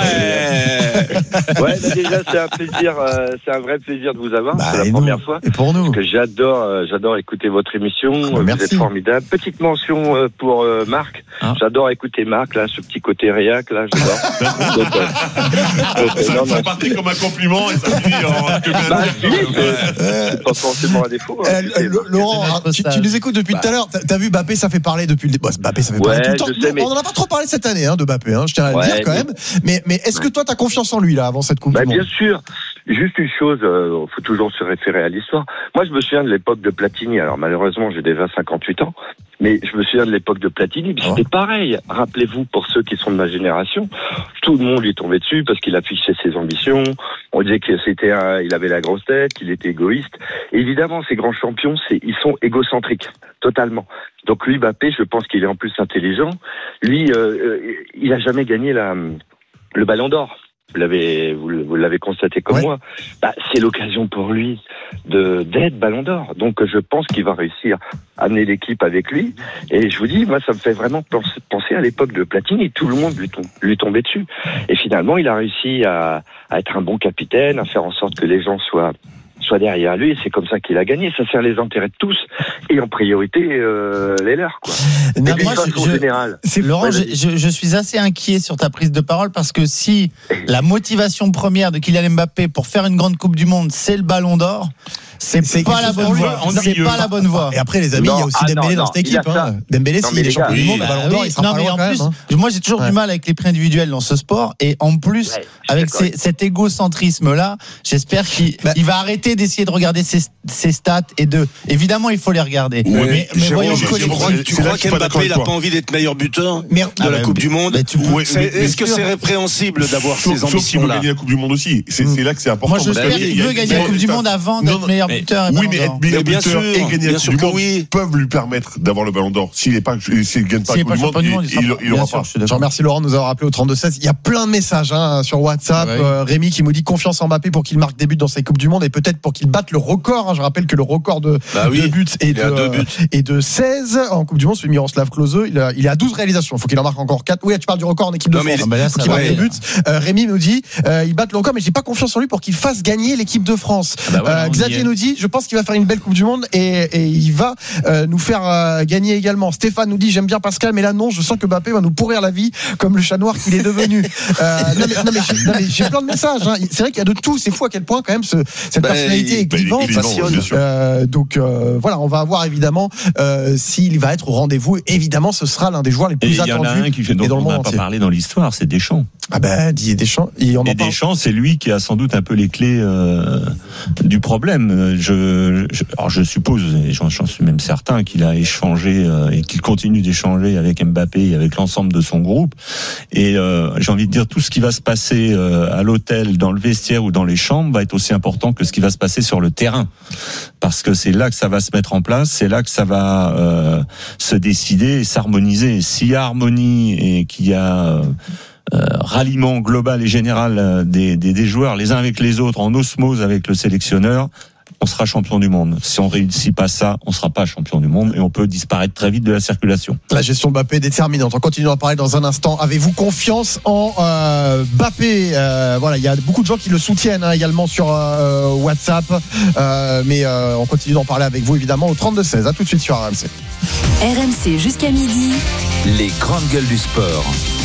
Ouais. Ouais, bah déjà c'est un plaisir, euh, c'est un vrai plaisir de vous avoir. Bah, c'est la nous, première fois. Et pour nous. Parce que j'adore, euh, j'adore écouter votre émission. Bah, vous êtes formidable. Petite mention euh, pour euh, Marc. Hein? J'adore écouter Marc là, ce petit côté réac là, j'adore. Donc, euh, donc, ça non, fait non, partie comme un compliment et ça finit en quelques bah, si, c'est, c'est pas forcément un défaut. Hein, euh, euh, Laurent, hein, tu, tu nous écoutes depuis bah. tout à l'heure. T'as, t'as vu Mbappé, ça fait parler depuis le début. Bon, Mbappé, ça fait parler ouais, tout le temps. Sais, mais... On en a pas trop parlé cette année hein, de Mbappé. Hein, je tiens à le ouais, dire quand mais... même. Mais, mais est-ce que toi, t'as confiance en lui là avant cette Coupe bah, du Monde? Bien sûr. Juste une chose, il euh, faut toujours se référer à l'histoire. Moi, je me souviens de l'époque de Platini. Alors malheureusement, j'ai déjà cinquante-huit ans. Mais je me souviens de l'époque de Platini, puis c'était pareil. Rappelez-vous, pour ceux qui sont de ma génération, tout le monde lui tombait dessus parce qu'il affichait ses ambitions. On disait que c'était un, il avait la grosse tête, qu'il était égoïste. Et évidemment, ces grands champions, c'est, ils sont égocentriques, totalement. Donc lui, Mbappé, je pense qu'il est en plus intelligent. Lui, euh, il a jamais gagné la, le Ballon d'Or. Vous l'avez, vous, vous l'avez constaté comme ouais. moi. Bah, c'est l'occasion pour lui de d'être Ballon d'Or. Donc, je pense qu'il va réussir à amener l'équipe avec lui. Et je vous dis, moi, ça me fait vraiment penser à l'époque de Platini. Tout le monde lui, tom- lui tombait dessus. Et finalement, il a réussi à, à être un bon capitaine, à faire en sorte que les gens soient soit derrière lui, et c'est comme ça qu'il a gagné. Ça sert les intérêts de tous, et en priorité euh, les leurs, quoi. Non, moi, je, générale. C'est Laurent, je, je, je suis assez inquiet sur ta prise de parole parce que si la motivation première de Kylian Mbappé pour faire une grande Coupe du Monde, c'est le Ballon d'or, c'est, c'est pas la bonne voie. C'est pas la bonne voie. Et après, les amis, non, il y a aussi ah, Dembélé non, dans cette équipe. Hein. Dembélé, s'il est champion du monde, le Ballon d'or, il sera pas loin quand même. Moi, j'ai toujours du mal avec les prix individuels dans ce sport, et en plus, avec cet égocentrisme-là, j'espère qu'il va arrêter d'essayer de regarder ses, ses stats et de évidemment il faut les regarder. Ouais, mais, mais voyons, tu crois, tu crois qu'Mbappé n'a pas envie d'être meilleur buteur mais, de ah la bah, Coupe du Monde? Ouais, c'est, est-ce que c'est répréhensible d'avoir sauf, ces ambitions là? Sauf qu'il veut gagner la Coupe du Monde aussi. C'est, c'est là que c'est important. Moi j'espère qu'il veut gagner la Coupe du Monde avant d'être meilleur buteur. Oui, mais être meilleur buteur et gagner la Coupe du Monde peuvent lui permettre d'avoir le Ballon d'Or. S'il ne gagne pas la Coupe du Monde, il n'aura pas. Je remercie Laurent de nous avoir appelé au trente-deux seize. Il y a plein de messages sur WhatsApp. Rémi qui nous dit confiance en Mbappé pour qu'il marque des buts dans ces Coupes du Monde et peut-être pour qu'il batte le record. Je rappelle que le record de, bah oui, de buts est de, buts. est de seize en Coupe du Monde. Celui de Miroslav Klose, il, a, il est à douze réalisations. Il faut qu'il en marque encore quatre. Oui, tu parles du record en équipe de non, France. Il faut qu'il marque des buts. Euh, Rémi nous dit, euh, il bat le record, mais j'ai pas confiance en lui pour qu'il fasse gagner l'équipe de France. Ah bah ouais, euh, Xavier nous dit, je pense qu'il va faire une belle Coupe du Monde et, et il va euh, nous faire euh, gagner également. Stéphane nous dit, j'aime bien Pascal, mais là non, je sens que Mbappé va nous pourrir la vie comme le chat noir qu'il est devenu. euh, non, mais, non, mais, j'ai, non, mais j'ai plein de messages. Hein. C'est vrai qu'il y a de tout. C'est fou à quel point quand même ce, cette bah, personnalité est vivante. Euh, donc euh, voilà, on va voir évidemment euh, s'il va être au rendez-vous. Évidemment, ce sera l'un des joueurs les plus et attendus. Il y en a un qui fait dont on n'a pas parlé dans l'histoire, c'est Deschamps. Ah ben Didier Deschamps. Et, on et Deschamps, c'est lui qui a sans doute un peu les clés euh, du problème. Je, je, alors je suppose, et j'en, j'en suis même certain, qu'il a échangé euh, et qu'il continue d'échanger avec Mbappé et avec l'ensemble de son groupe. Et euh, j'ai envie de dire, tout ce qui va se passer euh, à l'hôtel, dans le vestiaire ou dans les chambres va être aussi important que ce qui va se passer sur le terrain. Parce que c'est là que ça va se mettre en place, c'est là que ça va euh, se décider et s'harmoniser. S'il y a harmonie et qu'il y a euh, euh, ralliement global et général euh, des, des, des joueurs les uns avec les autres, en osmose avec le sélectionneur, on sera champion du monde. Si on réussit pas ça, on sera pas champion du monde et on peut disparaître très vite de la circulation. La gestion de Mbappé est déterminante. On continue à parler dans un instant. Avez-vous confiance en euh, Mbappé? euh, Voilà, il y a beaucoup de gens qui le soutiennent hein, également sur euh, WhatsApp. Euh, mais euh, on continue d'en parler avec vous évidemment au trente-deux seize. À tout de suite sur R M C. R M C jusqu'à midi. les grandes gueules du sport.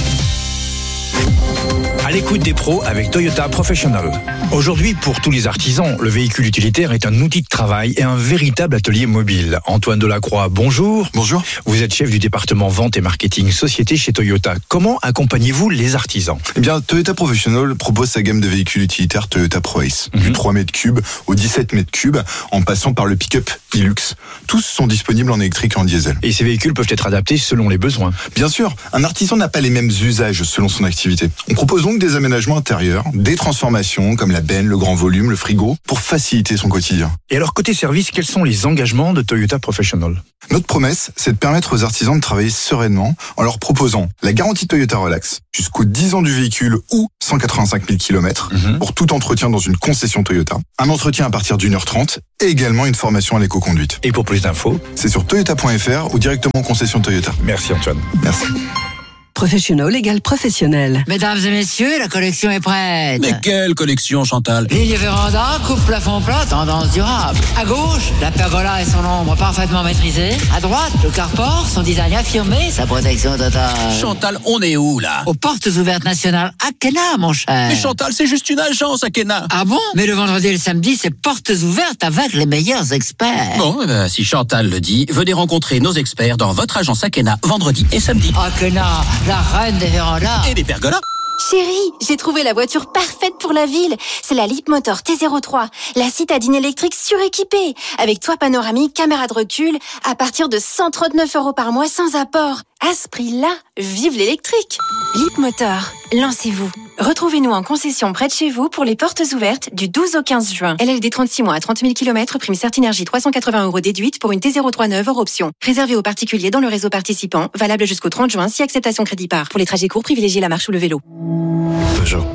À l'écoute des pros avec Toyota Professional. Aujourd'hui, pour tous les artisans, le véhicule utilitaire est un outil de travail et un véritable atelier mobile. Antoine Delacroix, bonjour. Bonjour. Vous êtes chef du département vente et marketing société chez Toyota. Comment accompagnez-vous les artisans ? Eh bien, Toyota Professional propose sa gamme de véhicules utilitaires Toyota ProAce, mm-hmm. du trois mètres cubes au dix-sept mètres cubes, en passant par le pick-up Hilux. Tous sont disponibles en électrique et en diesel. Et ces véhicules peuvent être adaptés selon les besoins. Bien sûr, un artisan n'a pas les mêmes usages selon son activité. On propose donc des aménagements intérieurs, des transformations comme la benne, le grand volume, le frigo, pour faciliter son quotidien. Et alors, côté service, quels sont les engagements de Toyota Professional ? Notre promesse, c'est de permettre aux artisans de travailler sereinement en leur proposant la garantie Toyota Relax jusqu'aux dix ans du véhicule ou cent quatre-vingt-cinq mille kilomètres mmh. pour tout entretien dans une concession Toyota, un entretien à partir d'une heure trente et également une formation à l'éco-conduite. Et pour plus d'infos, c'est sur toyota point f r ou directement concession Toyota. Merci Antoine. Merci. Professionnel égale professionnel. Mesdames et messieurs, la collection est prête. Mais quelle collection, Chantal? Ligne véranda, coupe plafond plat, tendance durable. À gauche, la pergola et son ombre parfaitement maîtrisée. À droite, le carport, son design affirmé, sa protection totale. Chantal, on est où, là? Aux portes ouvertes nationales Akena, mon cher. Mais Chantal, c'est juste une agence, Akena. Ah bon? Mais le vendredi et le samedi, c'est portes ouvertes avec les meilleurs experts. Bon, eh ben, si Chantal le dit, venez rencontrer nos experts dans votre agence Akena, vendredi et samedi. Akena, la reine des vérandas. Et des pergolas. Chérie, j'ai trouvé la voiture parfaite pour la ville. C'est la Leapmotor T zéro trois, la citadine électrique suréquipée, avec toit panoramique, caméra de recul, à partir de cent trente-neuf euros par mois sans apport. À ce prix-là, vive l'électrique. Leapmotor, lancez-vous. Retrouvez-nous en concession près de chez vous pour les portes ouvertes du douze au quinze juin. L L D trente-six mois à trente mille kilomètres, prime Certinergie trois cent quatre-vingts euros déduite pour une T zéro trois neuve hors option. Réservé aux particuliers dans le réseau participant, valable jusqu'au trente juin si acceptation crédit par. Pour les trajets courts, privilégiez la marche ou le vélo. Peugeot.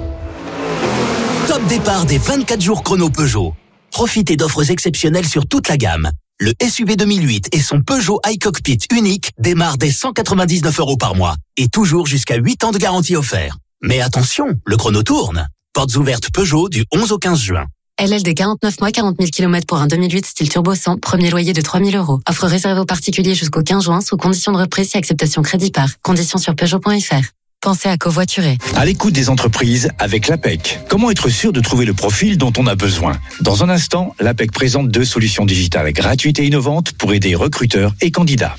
Top départ des vingt-quatre jours chrono Peugeot. Profitez d'offres exceptionnelles sur toute la gamme. Le S U V deux mille huit et son Peugeot iCockpit unique démarrent dès cent quatre-vingt-dix-neuf euros par mois et toujours jusqu'à huit ans de garantie offert. Mais attention, le chrono tourne. Portes ouvertes Peugeot du onze au quinze juin. L L D quarante-neuf mois, quarante mille kilomètres pour un deux mille huit style turbo cent, premier loyer de trois mille euros. Offre réservée aux particuliers jusqu'au quinze juin sous conditions de reprise et acceptation crédit par. Conditions sur peugeot point f r. Pensez à covoiturer. À l'écoute des entreprises avec l'A P E C. Comment être sûr de trouver le profil dont on a besoin? Dans un instant, l'A P E C présente deux solutions digitales gratuites et innovantes pour aider recruteurs et candidats.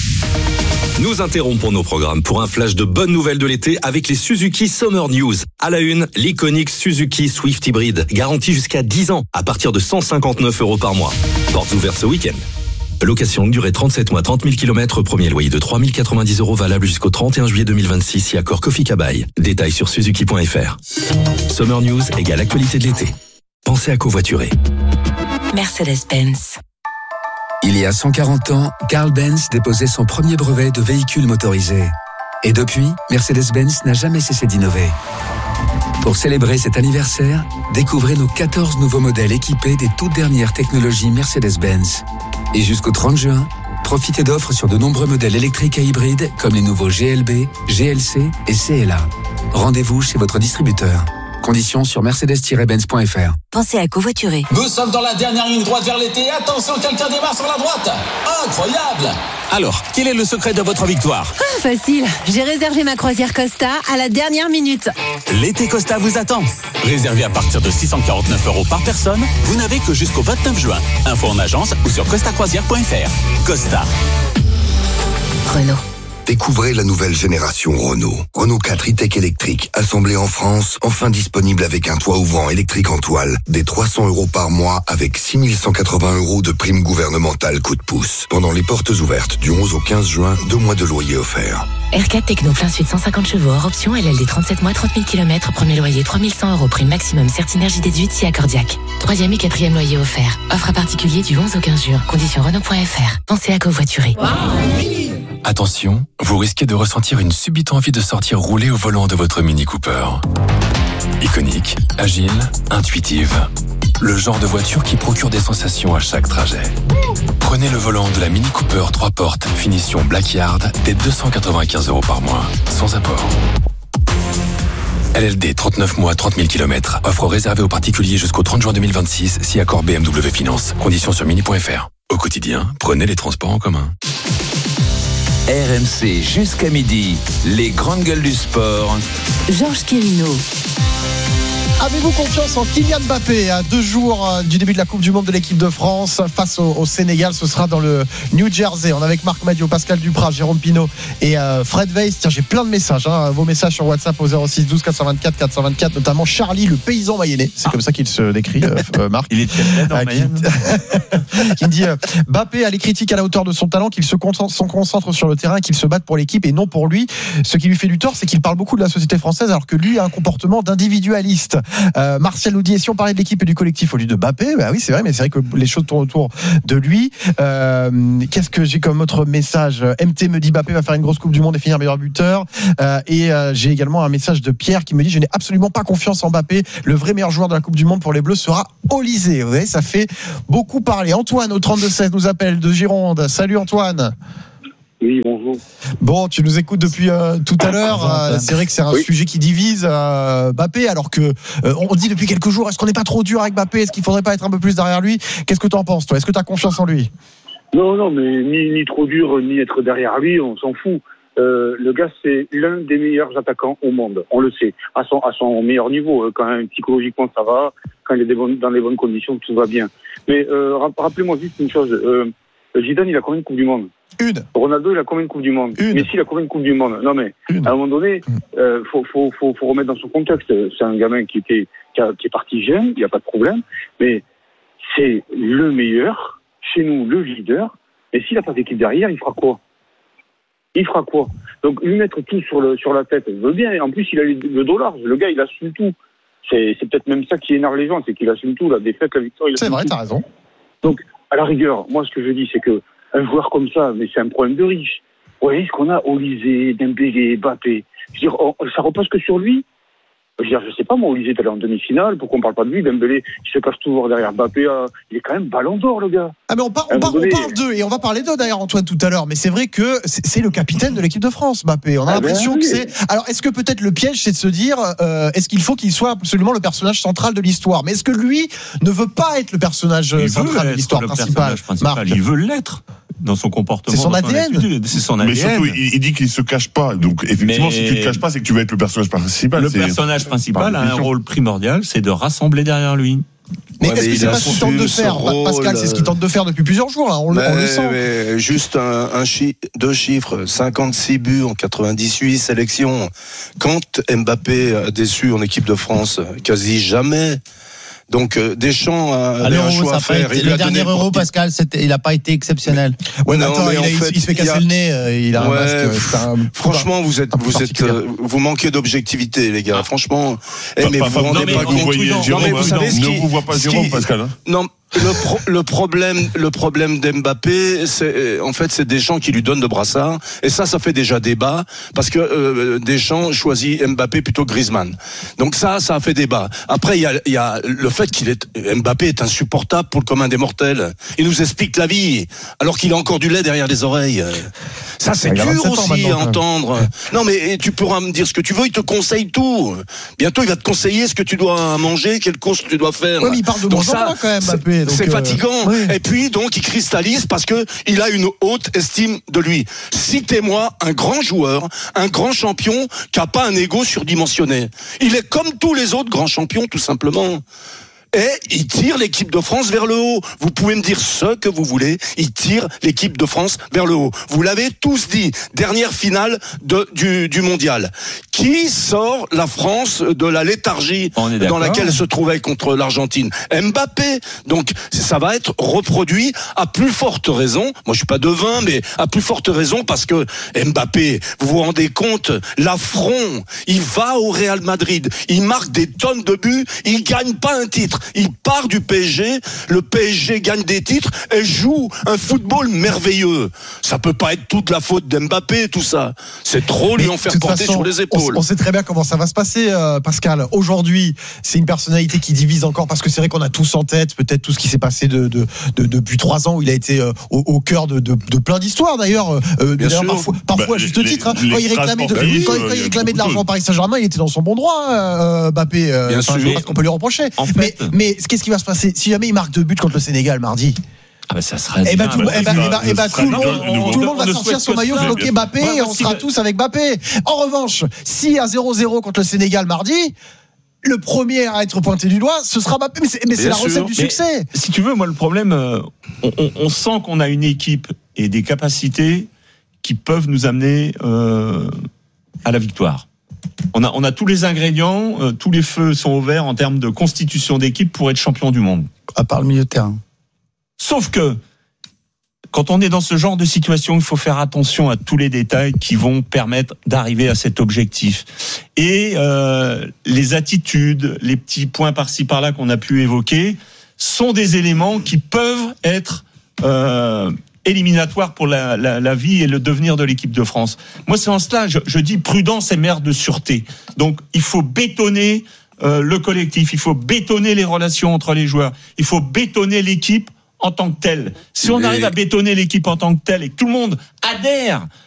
Nous interrompons nos programmes pour un flash de bonnes nouvelles de l'été avec les Suzuki Summer News. À la une, l'iconique Suzuki Swift Hybrid, garantie jusqu'à dix ans à partir de cent cinquante-neuf euros par mois. Portes ouvertes ce week-end. Location durée trente-sept mois, trente mille kilomètres, premier loyer de trois mille quatre-vingt-dix euros valable jusqu'au trente et un juillet deux mille vingt-six si accord Kofi Kabai. Détails sur suzuki point f r. Summer News égale actualité de l'été. Pensez à covoiturer. Mercedes-Benz. Il y a cent quarante ans, Carl Benz déposait son premier brevet de véhicule motorisé. Et depuis, Mercedes-Benz n'a jamais cessé d'innover. Pour célébrer cet anniversaire, découvrez nos quatorze nouveaux modèles équipés des toutes dernières technologies Mercedes-Benz. Et jusqu'au trente juin, profitez d'offres sur de nombreux modèles électriques et hybrides comme les nouveaux G L B, G L C et C L A. Rendez-vous chez votre distributeur. Conditions sur mercedes tiret benz point f r. Pensez à covoiturer. Nous sommes dans la dernière ligne droite vers l'été. Attention, quelqu'un démarre sur la droite. Incroyable! Alors, quel est le secret de votre victoire? Ah, facile. J'ai réservé ma croisière Costa à la dernière minute. L'été Costa vous attend. Réservé à partir de six cent quarante-neuf euros par personne, vous n'avez que jusqu'au vingt-neuf juin. Info en agence ou sur costa croisière point f r. Costa. Renault. Découvrez la nouvelle génération Renault. Renault quatre e-Tech électrique, assemblé en France, enfin disponible avec un toit ouvrant électrique en toile, des trois cents euros par mois avec six mille cent quatre-vingts euros de prime gouvernementale coup de pouce. Pendant les portes ouvertes du onze au quinze juin, deux mois de loyer offerts. R quatre Techno plein sud cent cinquante chevaux hors option, L L D trente-sept mois, trente mille kilomètres, premier loyer trois mille cent euros, prime maximum Certinergie déduite si accordiaque. Troisième et quatrième loyer offert. Offre à particulier du onze au quinze juin. Conditions Renault point f r. Pensez à covoiturer. Attention, vous risquez de ressentir une subite envie de sortir rouler au volant de votre Mini Cooper. Iconique, agile, intuitive. Le genre de voiture qui procure des sensations à chaque trajet. Prenez le volant de la Mini Cooper trois portes, finition Black Yard, dès deux cent quatre-vingt-quinze euros par mois, sans apport. L L D trente-neuf mois, trente mille kilomètres. Offre réservée aux particuliers jusqu'au trente juin deux mille vingt-six, si accord B M W Finance. Conditions sur mini point f r. Au quotidien, prenez les transports en commun. R M C jusqu'à midi, les grandes gueules du sport. Georges Quirino. Avez-vous confiance en Kylian Mbappé à deux jours du début de la Coupe du Monde de l'équipe de France face au, au Sénégal? Ce sera dans le New Jersey. On est avec Marc Madiot, Pascal Duprat, Jérôme Pinault et euh, Fred Weiss. Tiens, j'ai plein de messages. Hein. Vos messages sur WhatsApp au zéro six douze quatre cent vingt-quatre quatre cent vingt-quatre, notamment Charlie, le paysan mayennais. C'est ah. comme ça qu'il se décrit, euh, Marc. Il est très dans euh, Mayenne. Qui, qui dit euh, Mbappé a les critiques à la hauteur de son talent, qu'il se concentre, se concentre sur le terrain, qu'il se batte pour l'équipe et non pour lui. Ce qui lui fait du tort, c'est qu'il parle beaucoup de la société française alors que lui a un comportement d'individualiste. Euh, Martial nous dit, et si on parlait de l'équipe et du collectif au lieu de Mbappé? Bah oui, c'est vrai, mais c'est vrai que les choses tournent autour de lui. Euh, qu'est-ce que j'ai comme autre message? M T me dit Mbappé va faire une grosse Coupe du Monde et finir meilleur buteur. Euh, et euh, j'ai également un message de Pierre qui me dit, je n'ai absolument pas confiance en Mbappé. Le vrai meilleur joueur de la Coupe du Monde pour les Bleus sera Olysée. Vous voyez, ça fait beaucoup parler. Antoine au trente-deux seize nous appelle de Gironde. Salut Antoine. Oui, bonjour. Bon, tu nous écoutes depuis euh, tout à l'heure. Euh, c'est vrai que c'est un oui. sujet qui divise euh, Mbappé, alors que euh, on dit depuis quelques jours, est-ce qu'on n'est pas trop dur avec Mbappé? Est-ce qu'il faudrait pas être un peu plus derrière lui? Qu'est-ce que tu en penses, toi? Est-ce que tu as confiance en lui? Non, non, mais ni, ni trop dur, ni être derrière lui, on s'en fout. Euh, le gars, c'est l'un des meilleurs attaquants au monde. On le sait. À son, à son meilleur niveau. Quand même, psychologiquement, ça va. Quand il est bonnes, dans les bonnes conditions, tout va bien. Mais euh, rappelez-moi juste une chose. Euh, Zidane, il a combien de Coupes du Monde? Une. Ronaldo, il a combien de Coupes du Monde? Une. Messi, il a combien de Coupes du Monde? Non, mais Une. à un moment donné, euh, faut, faut, faut, faut remettre dans son contexte. C'est un gamin qui était, qui, a, qui est parti jeune, il n'y a pas de problème. Mais c'est le meilleur, chez nous, le leader. Et s'il n'a pas d'équipe derrière, il fera quoi? Il fera quoi? Donc, lui mettre tout sur, le, sur la tête, je veux bien. En plus, il a le dollar. Le gars, il assume tout. C'est, c'est peut-être même ça qui énerve les gens, c'est qu'il assume tout. La défaite, la victoire, il assume C'est vrai, tout. t'as raison. Donc, à la rigueur, moi, ce que je dis, c'est que un joueur comme ça, mais c'est un problème de riche. Vous voyez ce qu'on a? Olysée, Dembélé, Mbappé. Je veux dire, on, ça repose que sur lui. Je veux dire, je sais pas, moi, Olysée est allé en demi-finale. Pourquoi on parle pas de lui? Dembélé, il se cache toujours derrière Mbappé. Euh, il est quand même ballon d'or, le gars. Ah, mais on, par, on, par, donné... on parle d'eux, et on va parler d'eux d'ailleurs, Antoine, tout à l'heure. Mais c'est vrai que c'est, c'est le capitaine de l'équipe de France, Mbappé. On a ah l'impression ben, oui. que c'est. Alors, est-ce que peut-être le piège, c'est de se dire, euh, est-ce qu'il faut qu'il soit absolument le personnage central de l'histoire? Mais est-ce que lui ne veut pas être le personnage il central de l'histoire principale? principal Il veut l'être. Dans son comportement, c'est son A D N. Son c'est son A D N. Mais surtout, il, il dit qu'il se cache pas. Donc, effectivement, mais si tu te caches pas, c'est que tu vas être le personnage principal. Le c'est... personnage principal a un rôle primordial, c'est de rassembler derrière lui. Mais ouais, est-ce mais que c'est pas ce qu'il tente de faire, rôle, Pascal? C'est ce qu'il tente de faire depuis plusieurs jours, là. On, mais, on le sent. Mais juste un, un chi- deux chiffres, cinquante-six buts en quatre-vingt-dix-huit sélections. Quand Mbappé a déçu en équipe de France, quasi jamais. Donc euh, Deschamps a avait un choix à faire. Été, le dernier Euro, Pascal, c'était, il n'a pas été exceptionnel. Ouais, non, attends, il, a, fait, il se fait casser a... le nez. Euh, il a ouais, un masque. Un... Franchement, vous êtes, vous êtes, euh, vous manquez d'objectivité, les gars. Franchement, eh, mais vous vous rendez pas compte. Ne vous voyez pas Jérôme, Pascal. Hein. Non. Le, pro, le problème, le problème d'Mbappé, c'est en fait c'est Deschamps qui lui donne le brassard, et ça, ça fait déjà débat parce que euh, Deschamps choisit Mbappé plutôt que Griezmann. Donc ça, ça a fait débat. Après, il y a, il y a le fait qu'il est Mbappé est insupportable pour le commun des mortels. Il nous explique la vie alors qu'il a encore du lait derrière les oreilles. Ça, c'est dur aussi à entendre. Non, mais tu pourras me dire ce que tu veux. Il te conseille tout. Bientôt, il va te conseiller ce que tu dois manger, quelle course tu dois faire. Ouais, mais il parle de bon ça quand même, Mbappé. Donc, c'est euh, fatigant. Oui. Et puis, donc, il cristallise parce que il a une haute estime de lui. Citez-moi un grand joueur, un grand champion qui a pas un ego surdimensionné. Il est comme tous les autres grands champions, tout simplement. Et il tire l'équipe de France vers le haut. Vous pouvez me dire ce que vous voulez, il tire l'équipe de France vers le haut. Vous l'avez tous dit, dernière finale de, du, du mondial. Qui sort la France de la léthargie dans laquelle elle se trouvait contre l'Argentine? Mbappé. Donc ça va être reproduit à plus forte raison. Moi je suis pas devin, mais à plus forte raison parce que Mbappé, vous vous rendez compte, l'affront, il va au Real Madrid, il marque des tonnes de buts, il gagne pas un titre. Il part du P S G, le P S G gagne des titres et joue un football merveilleux. Ça peut pas être toute la faute d'Mbappé, tout ça. C'est trop lui en faire porter façon, sur les épaules. On, on sait très bien comment ça va se passer, euh, Pascal. Aujourd'hui, c'est une personnalité qui divise encore parce que c'est vrai qu'on a tous en tête peut-être tout ce qui s'est passé de, de, de, depuis trois ans où il a été euh, au, au cœur de, de, de plein d'histoires d'ailleurs. Euh, d'ailleurs sûr. Parfois, parfois bah, à juste les, titre. Hein, quand il réclamait de, quand, quand il réclamait de l'argent au Paris Saint-Germain, il était dans son bon droit, euh, Mbappé. Euh, bien sûr. Je sais pas ce qu'on peut lui reprocher. En fait, mais, mais qu'est-ce qui va se passer si jamais il marque deux buts contre le Sénégal mardi? Ah bah ça serait. Et bah tout, bien, eh bah, ça, eh bah, eh bah, ça tout le serait monde, bien, tout le monde va on ne sortir souhaite son que maillot ça. floqué Mbappé Ouais, et on moi, sera si- tous avec Mbappé. En revanche, si à zéro zéro contre le Sénégal mardi, le premier à être pointé du doigt, ce sera Mbappé. Mais c'est, mais c'est la recette du Mais succès. Si tu veux, moi le problème, euh, on, on, on sent qu'on a une équipe et des capacités qui peuvent nous amener euh, à la victoire. On a, on a tous les ingrédients, euh, tous les feux sont ouverts en termes de constitution d'équipe pour être champion du monde. À part le milieu de terrain. Sauf que quand on est dans ce genre de situation, il faut faire attention à tous les détails qui vont permettre d'arriver à cet objectif. Et euh, les attitudes, les petits points par-ci par-là qu'on a pu évoquer, sont des éléments qui peuvent être euh, éliminatoires pour la, la, la vie et le devenir de l'équipe de France. Moi, c'est en cela, je, je dis prudence et mère de sûreté. Donc, il faut bétonner euh, le collectif, il faut bétonner les relations entre les joueurs, il faut bétonner l'équipe en tant que telle. Si on Mais... arrive à bétonner l'équipe en tant que telle et que tout le monde adhère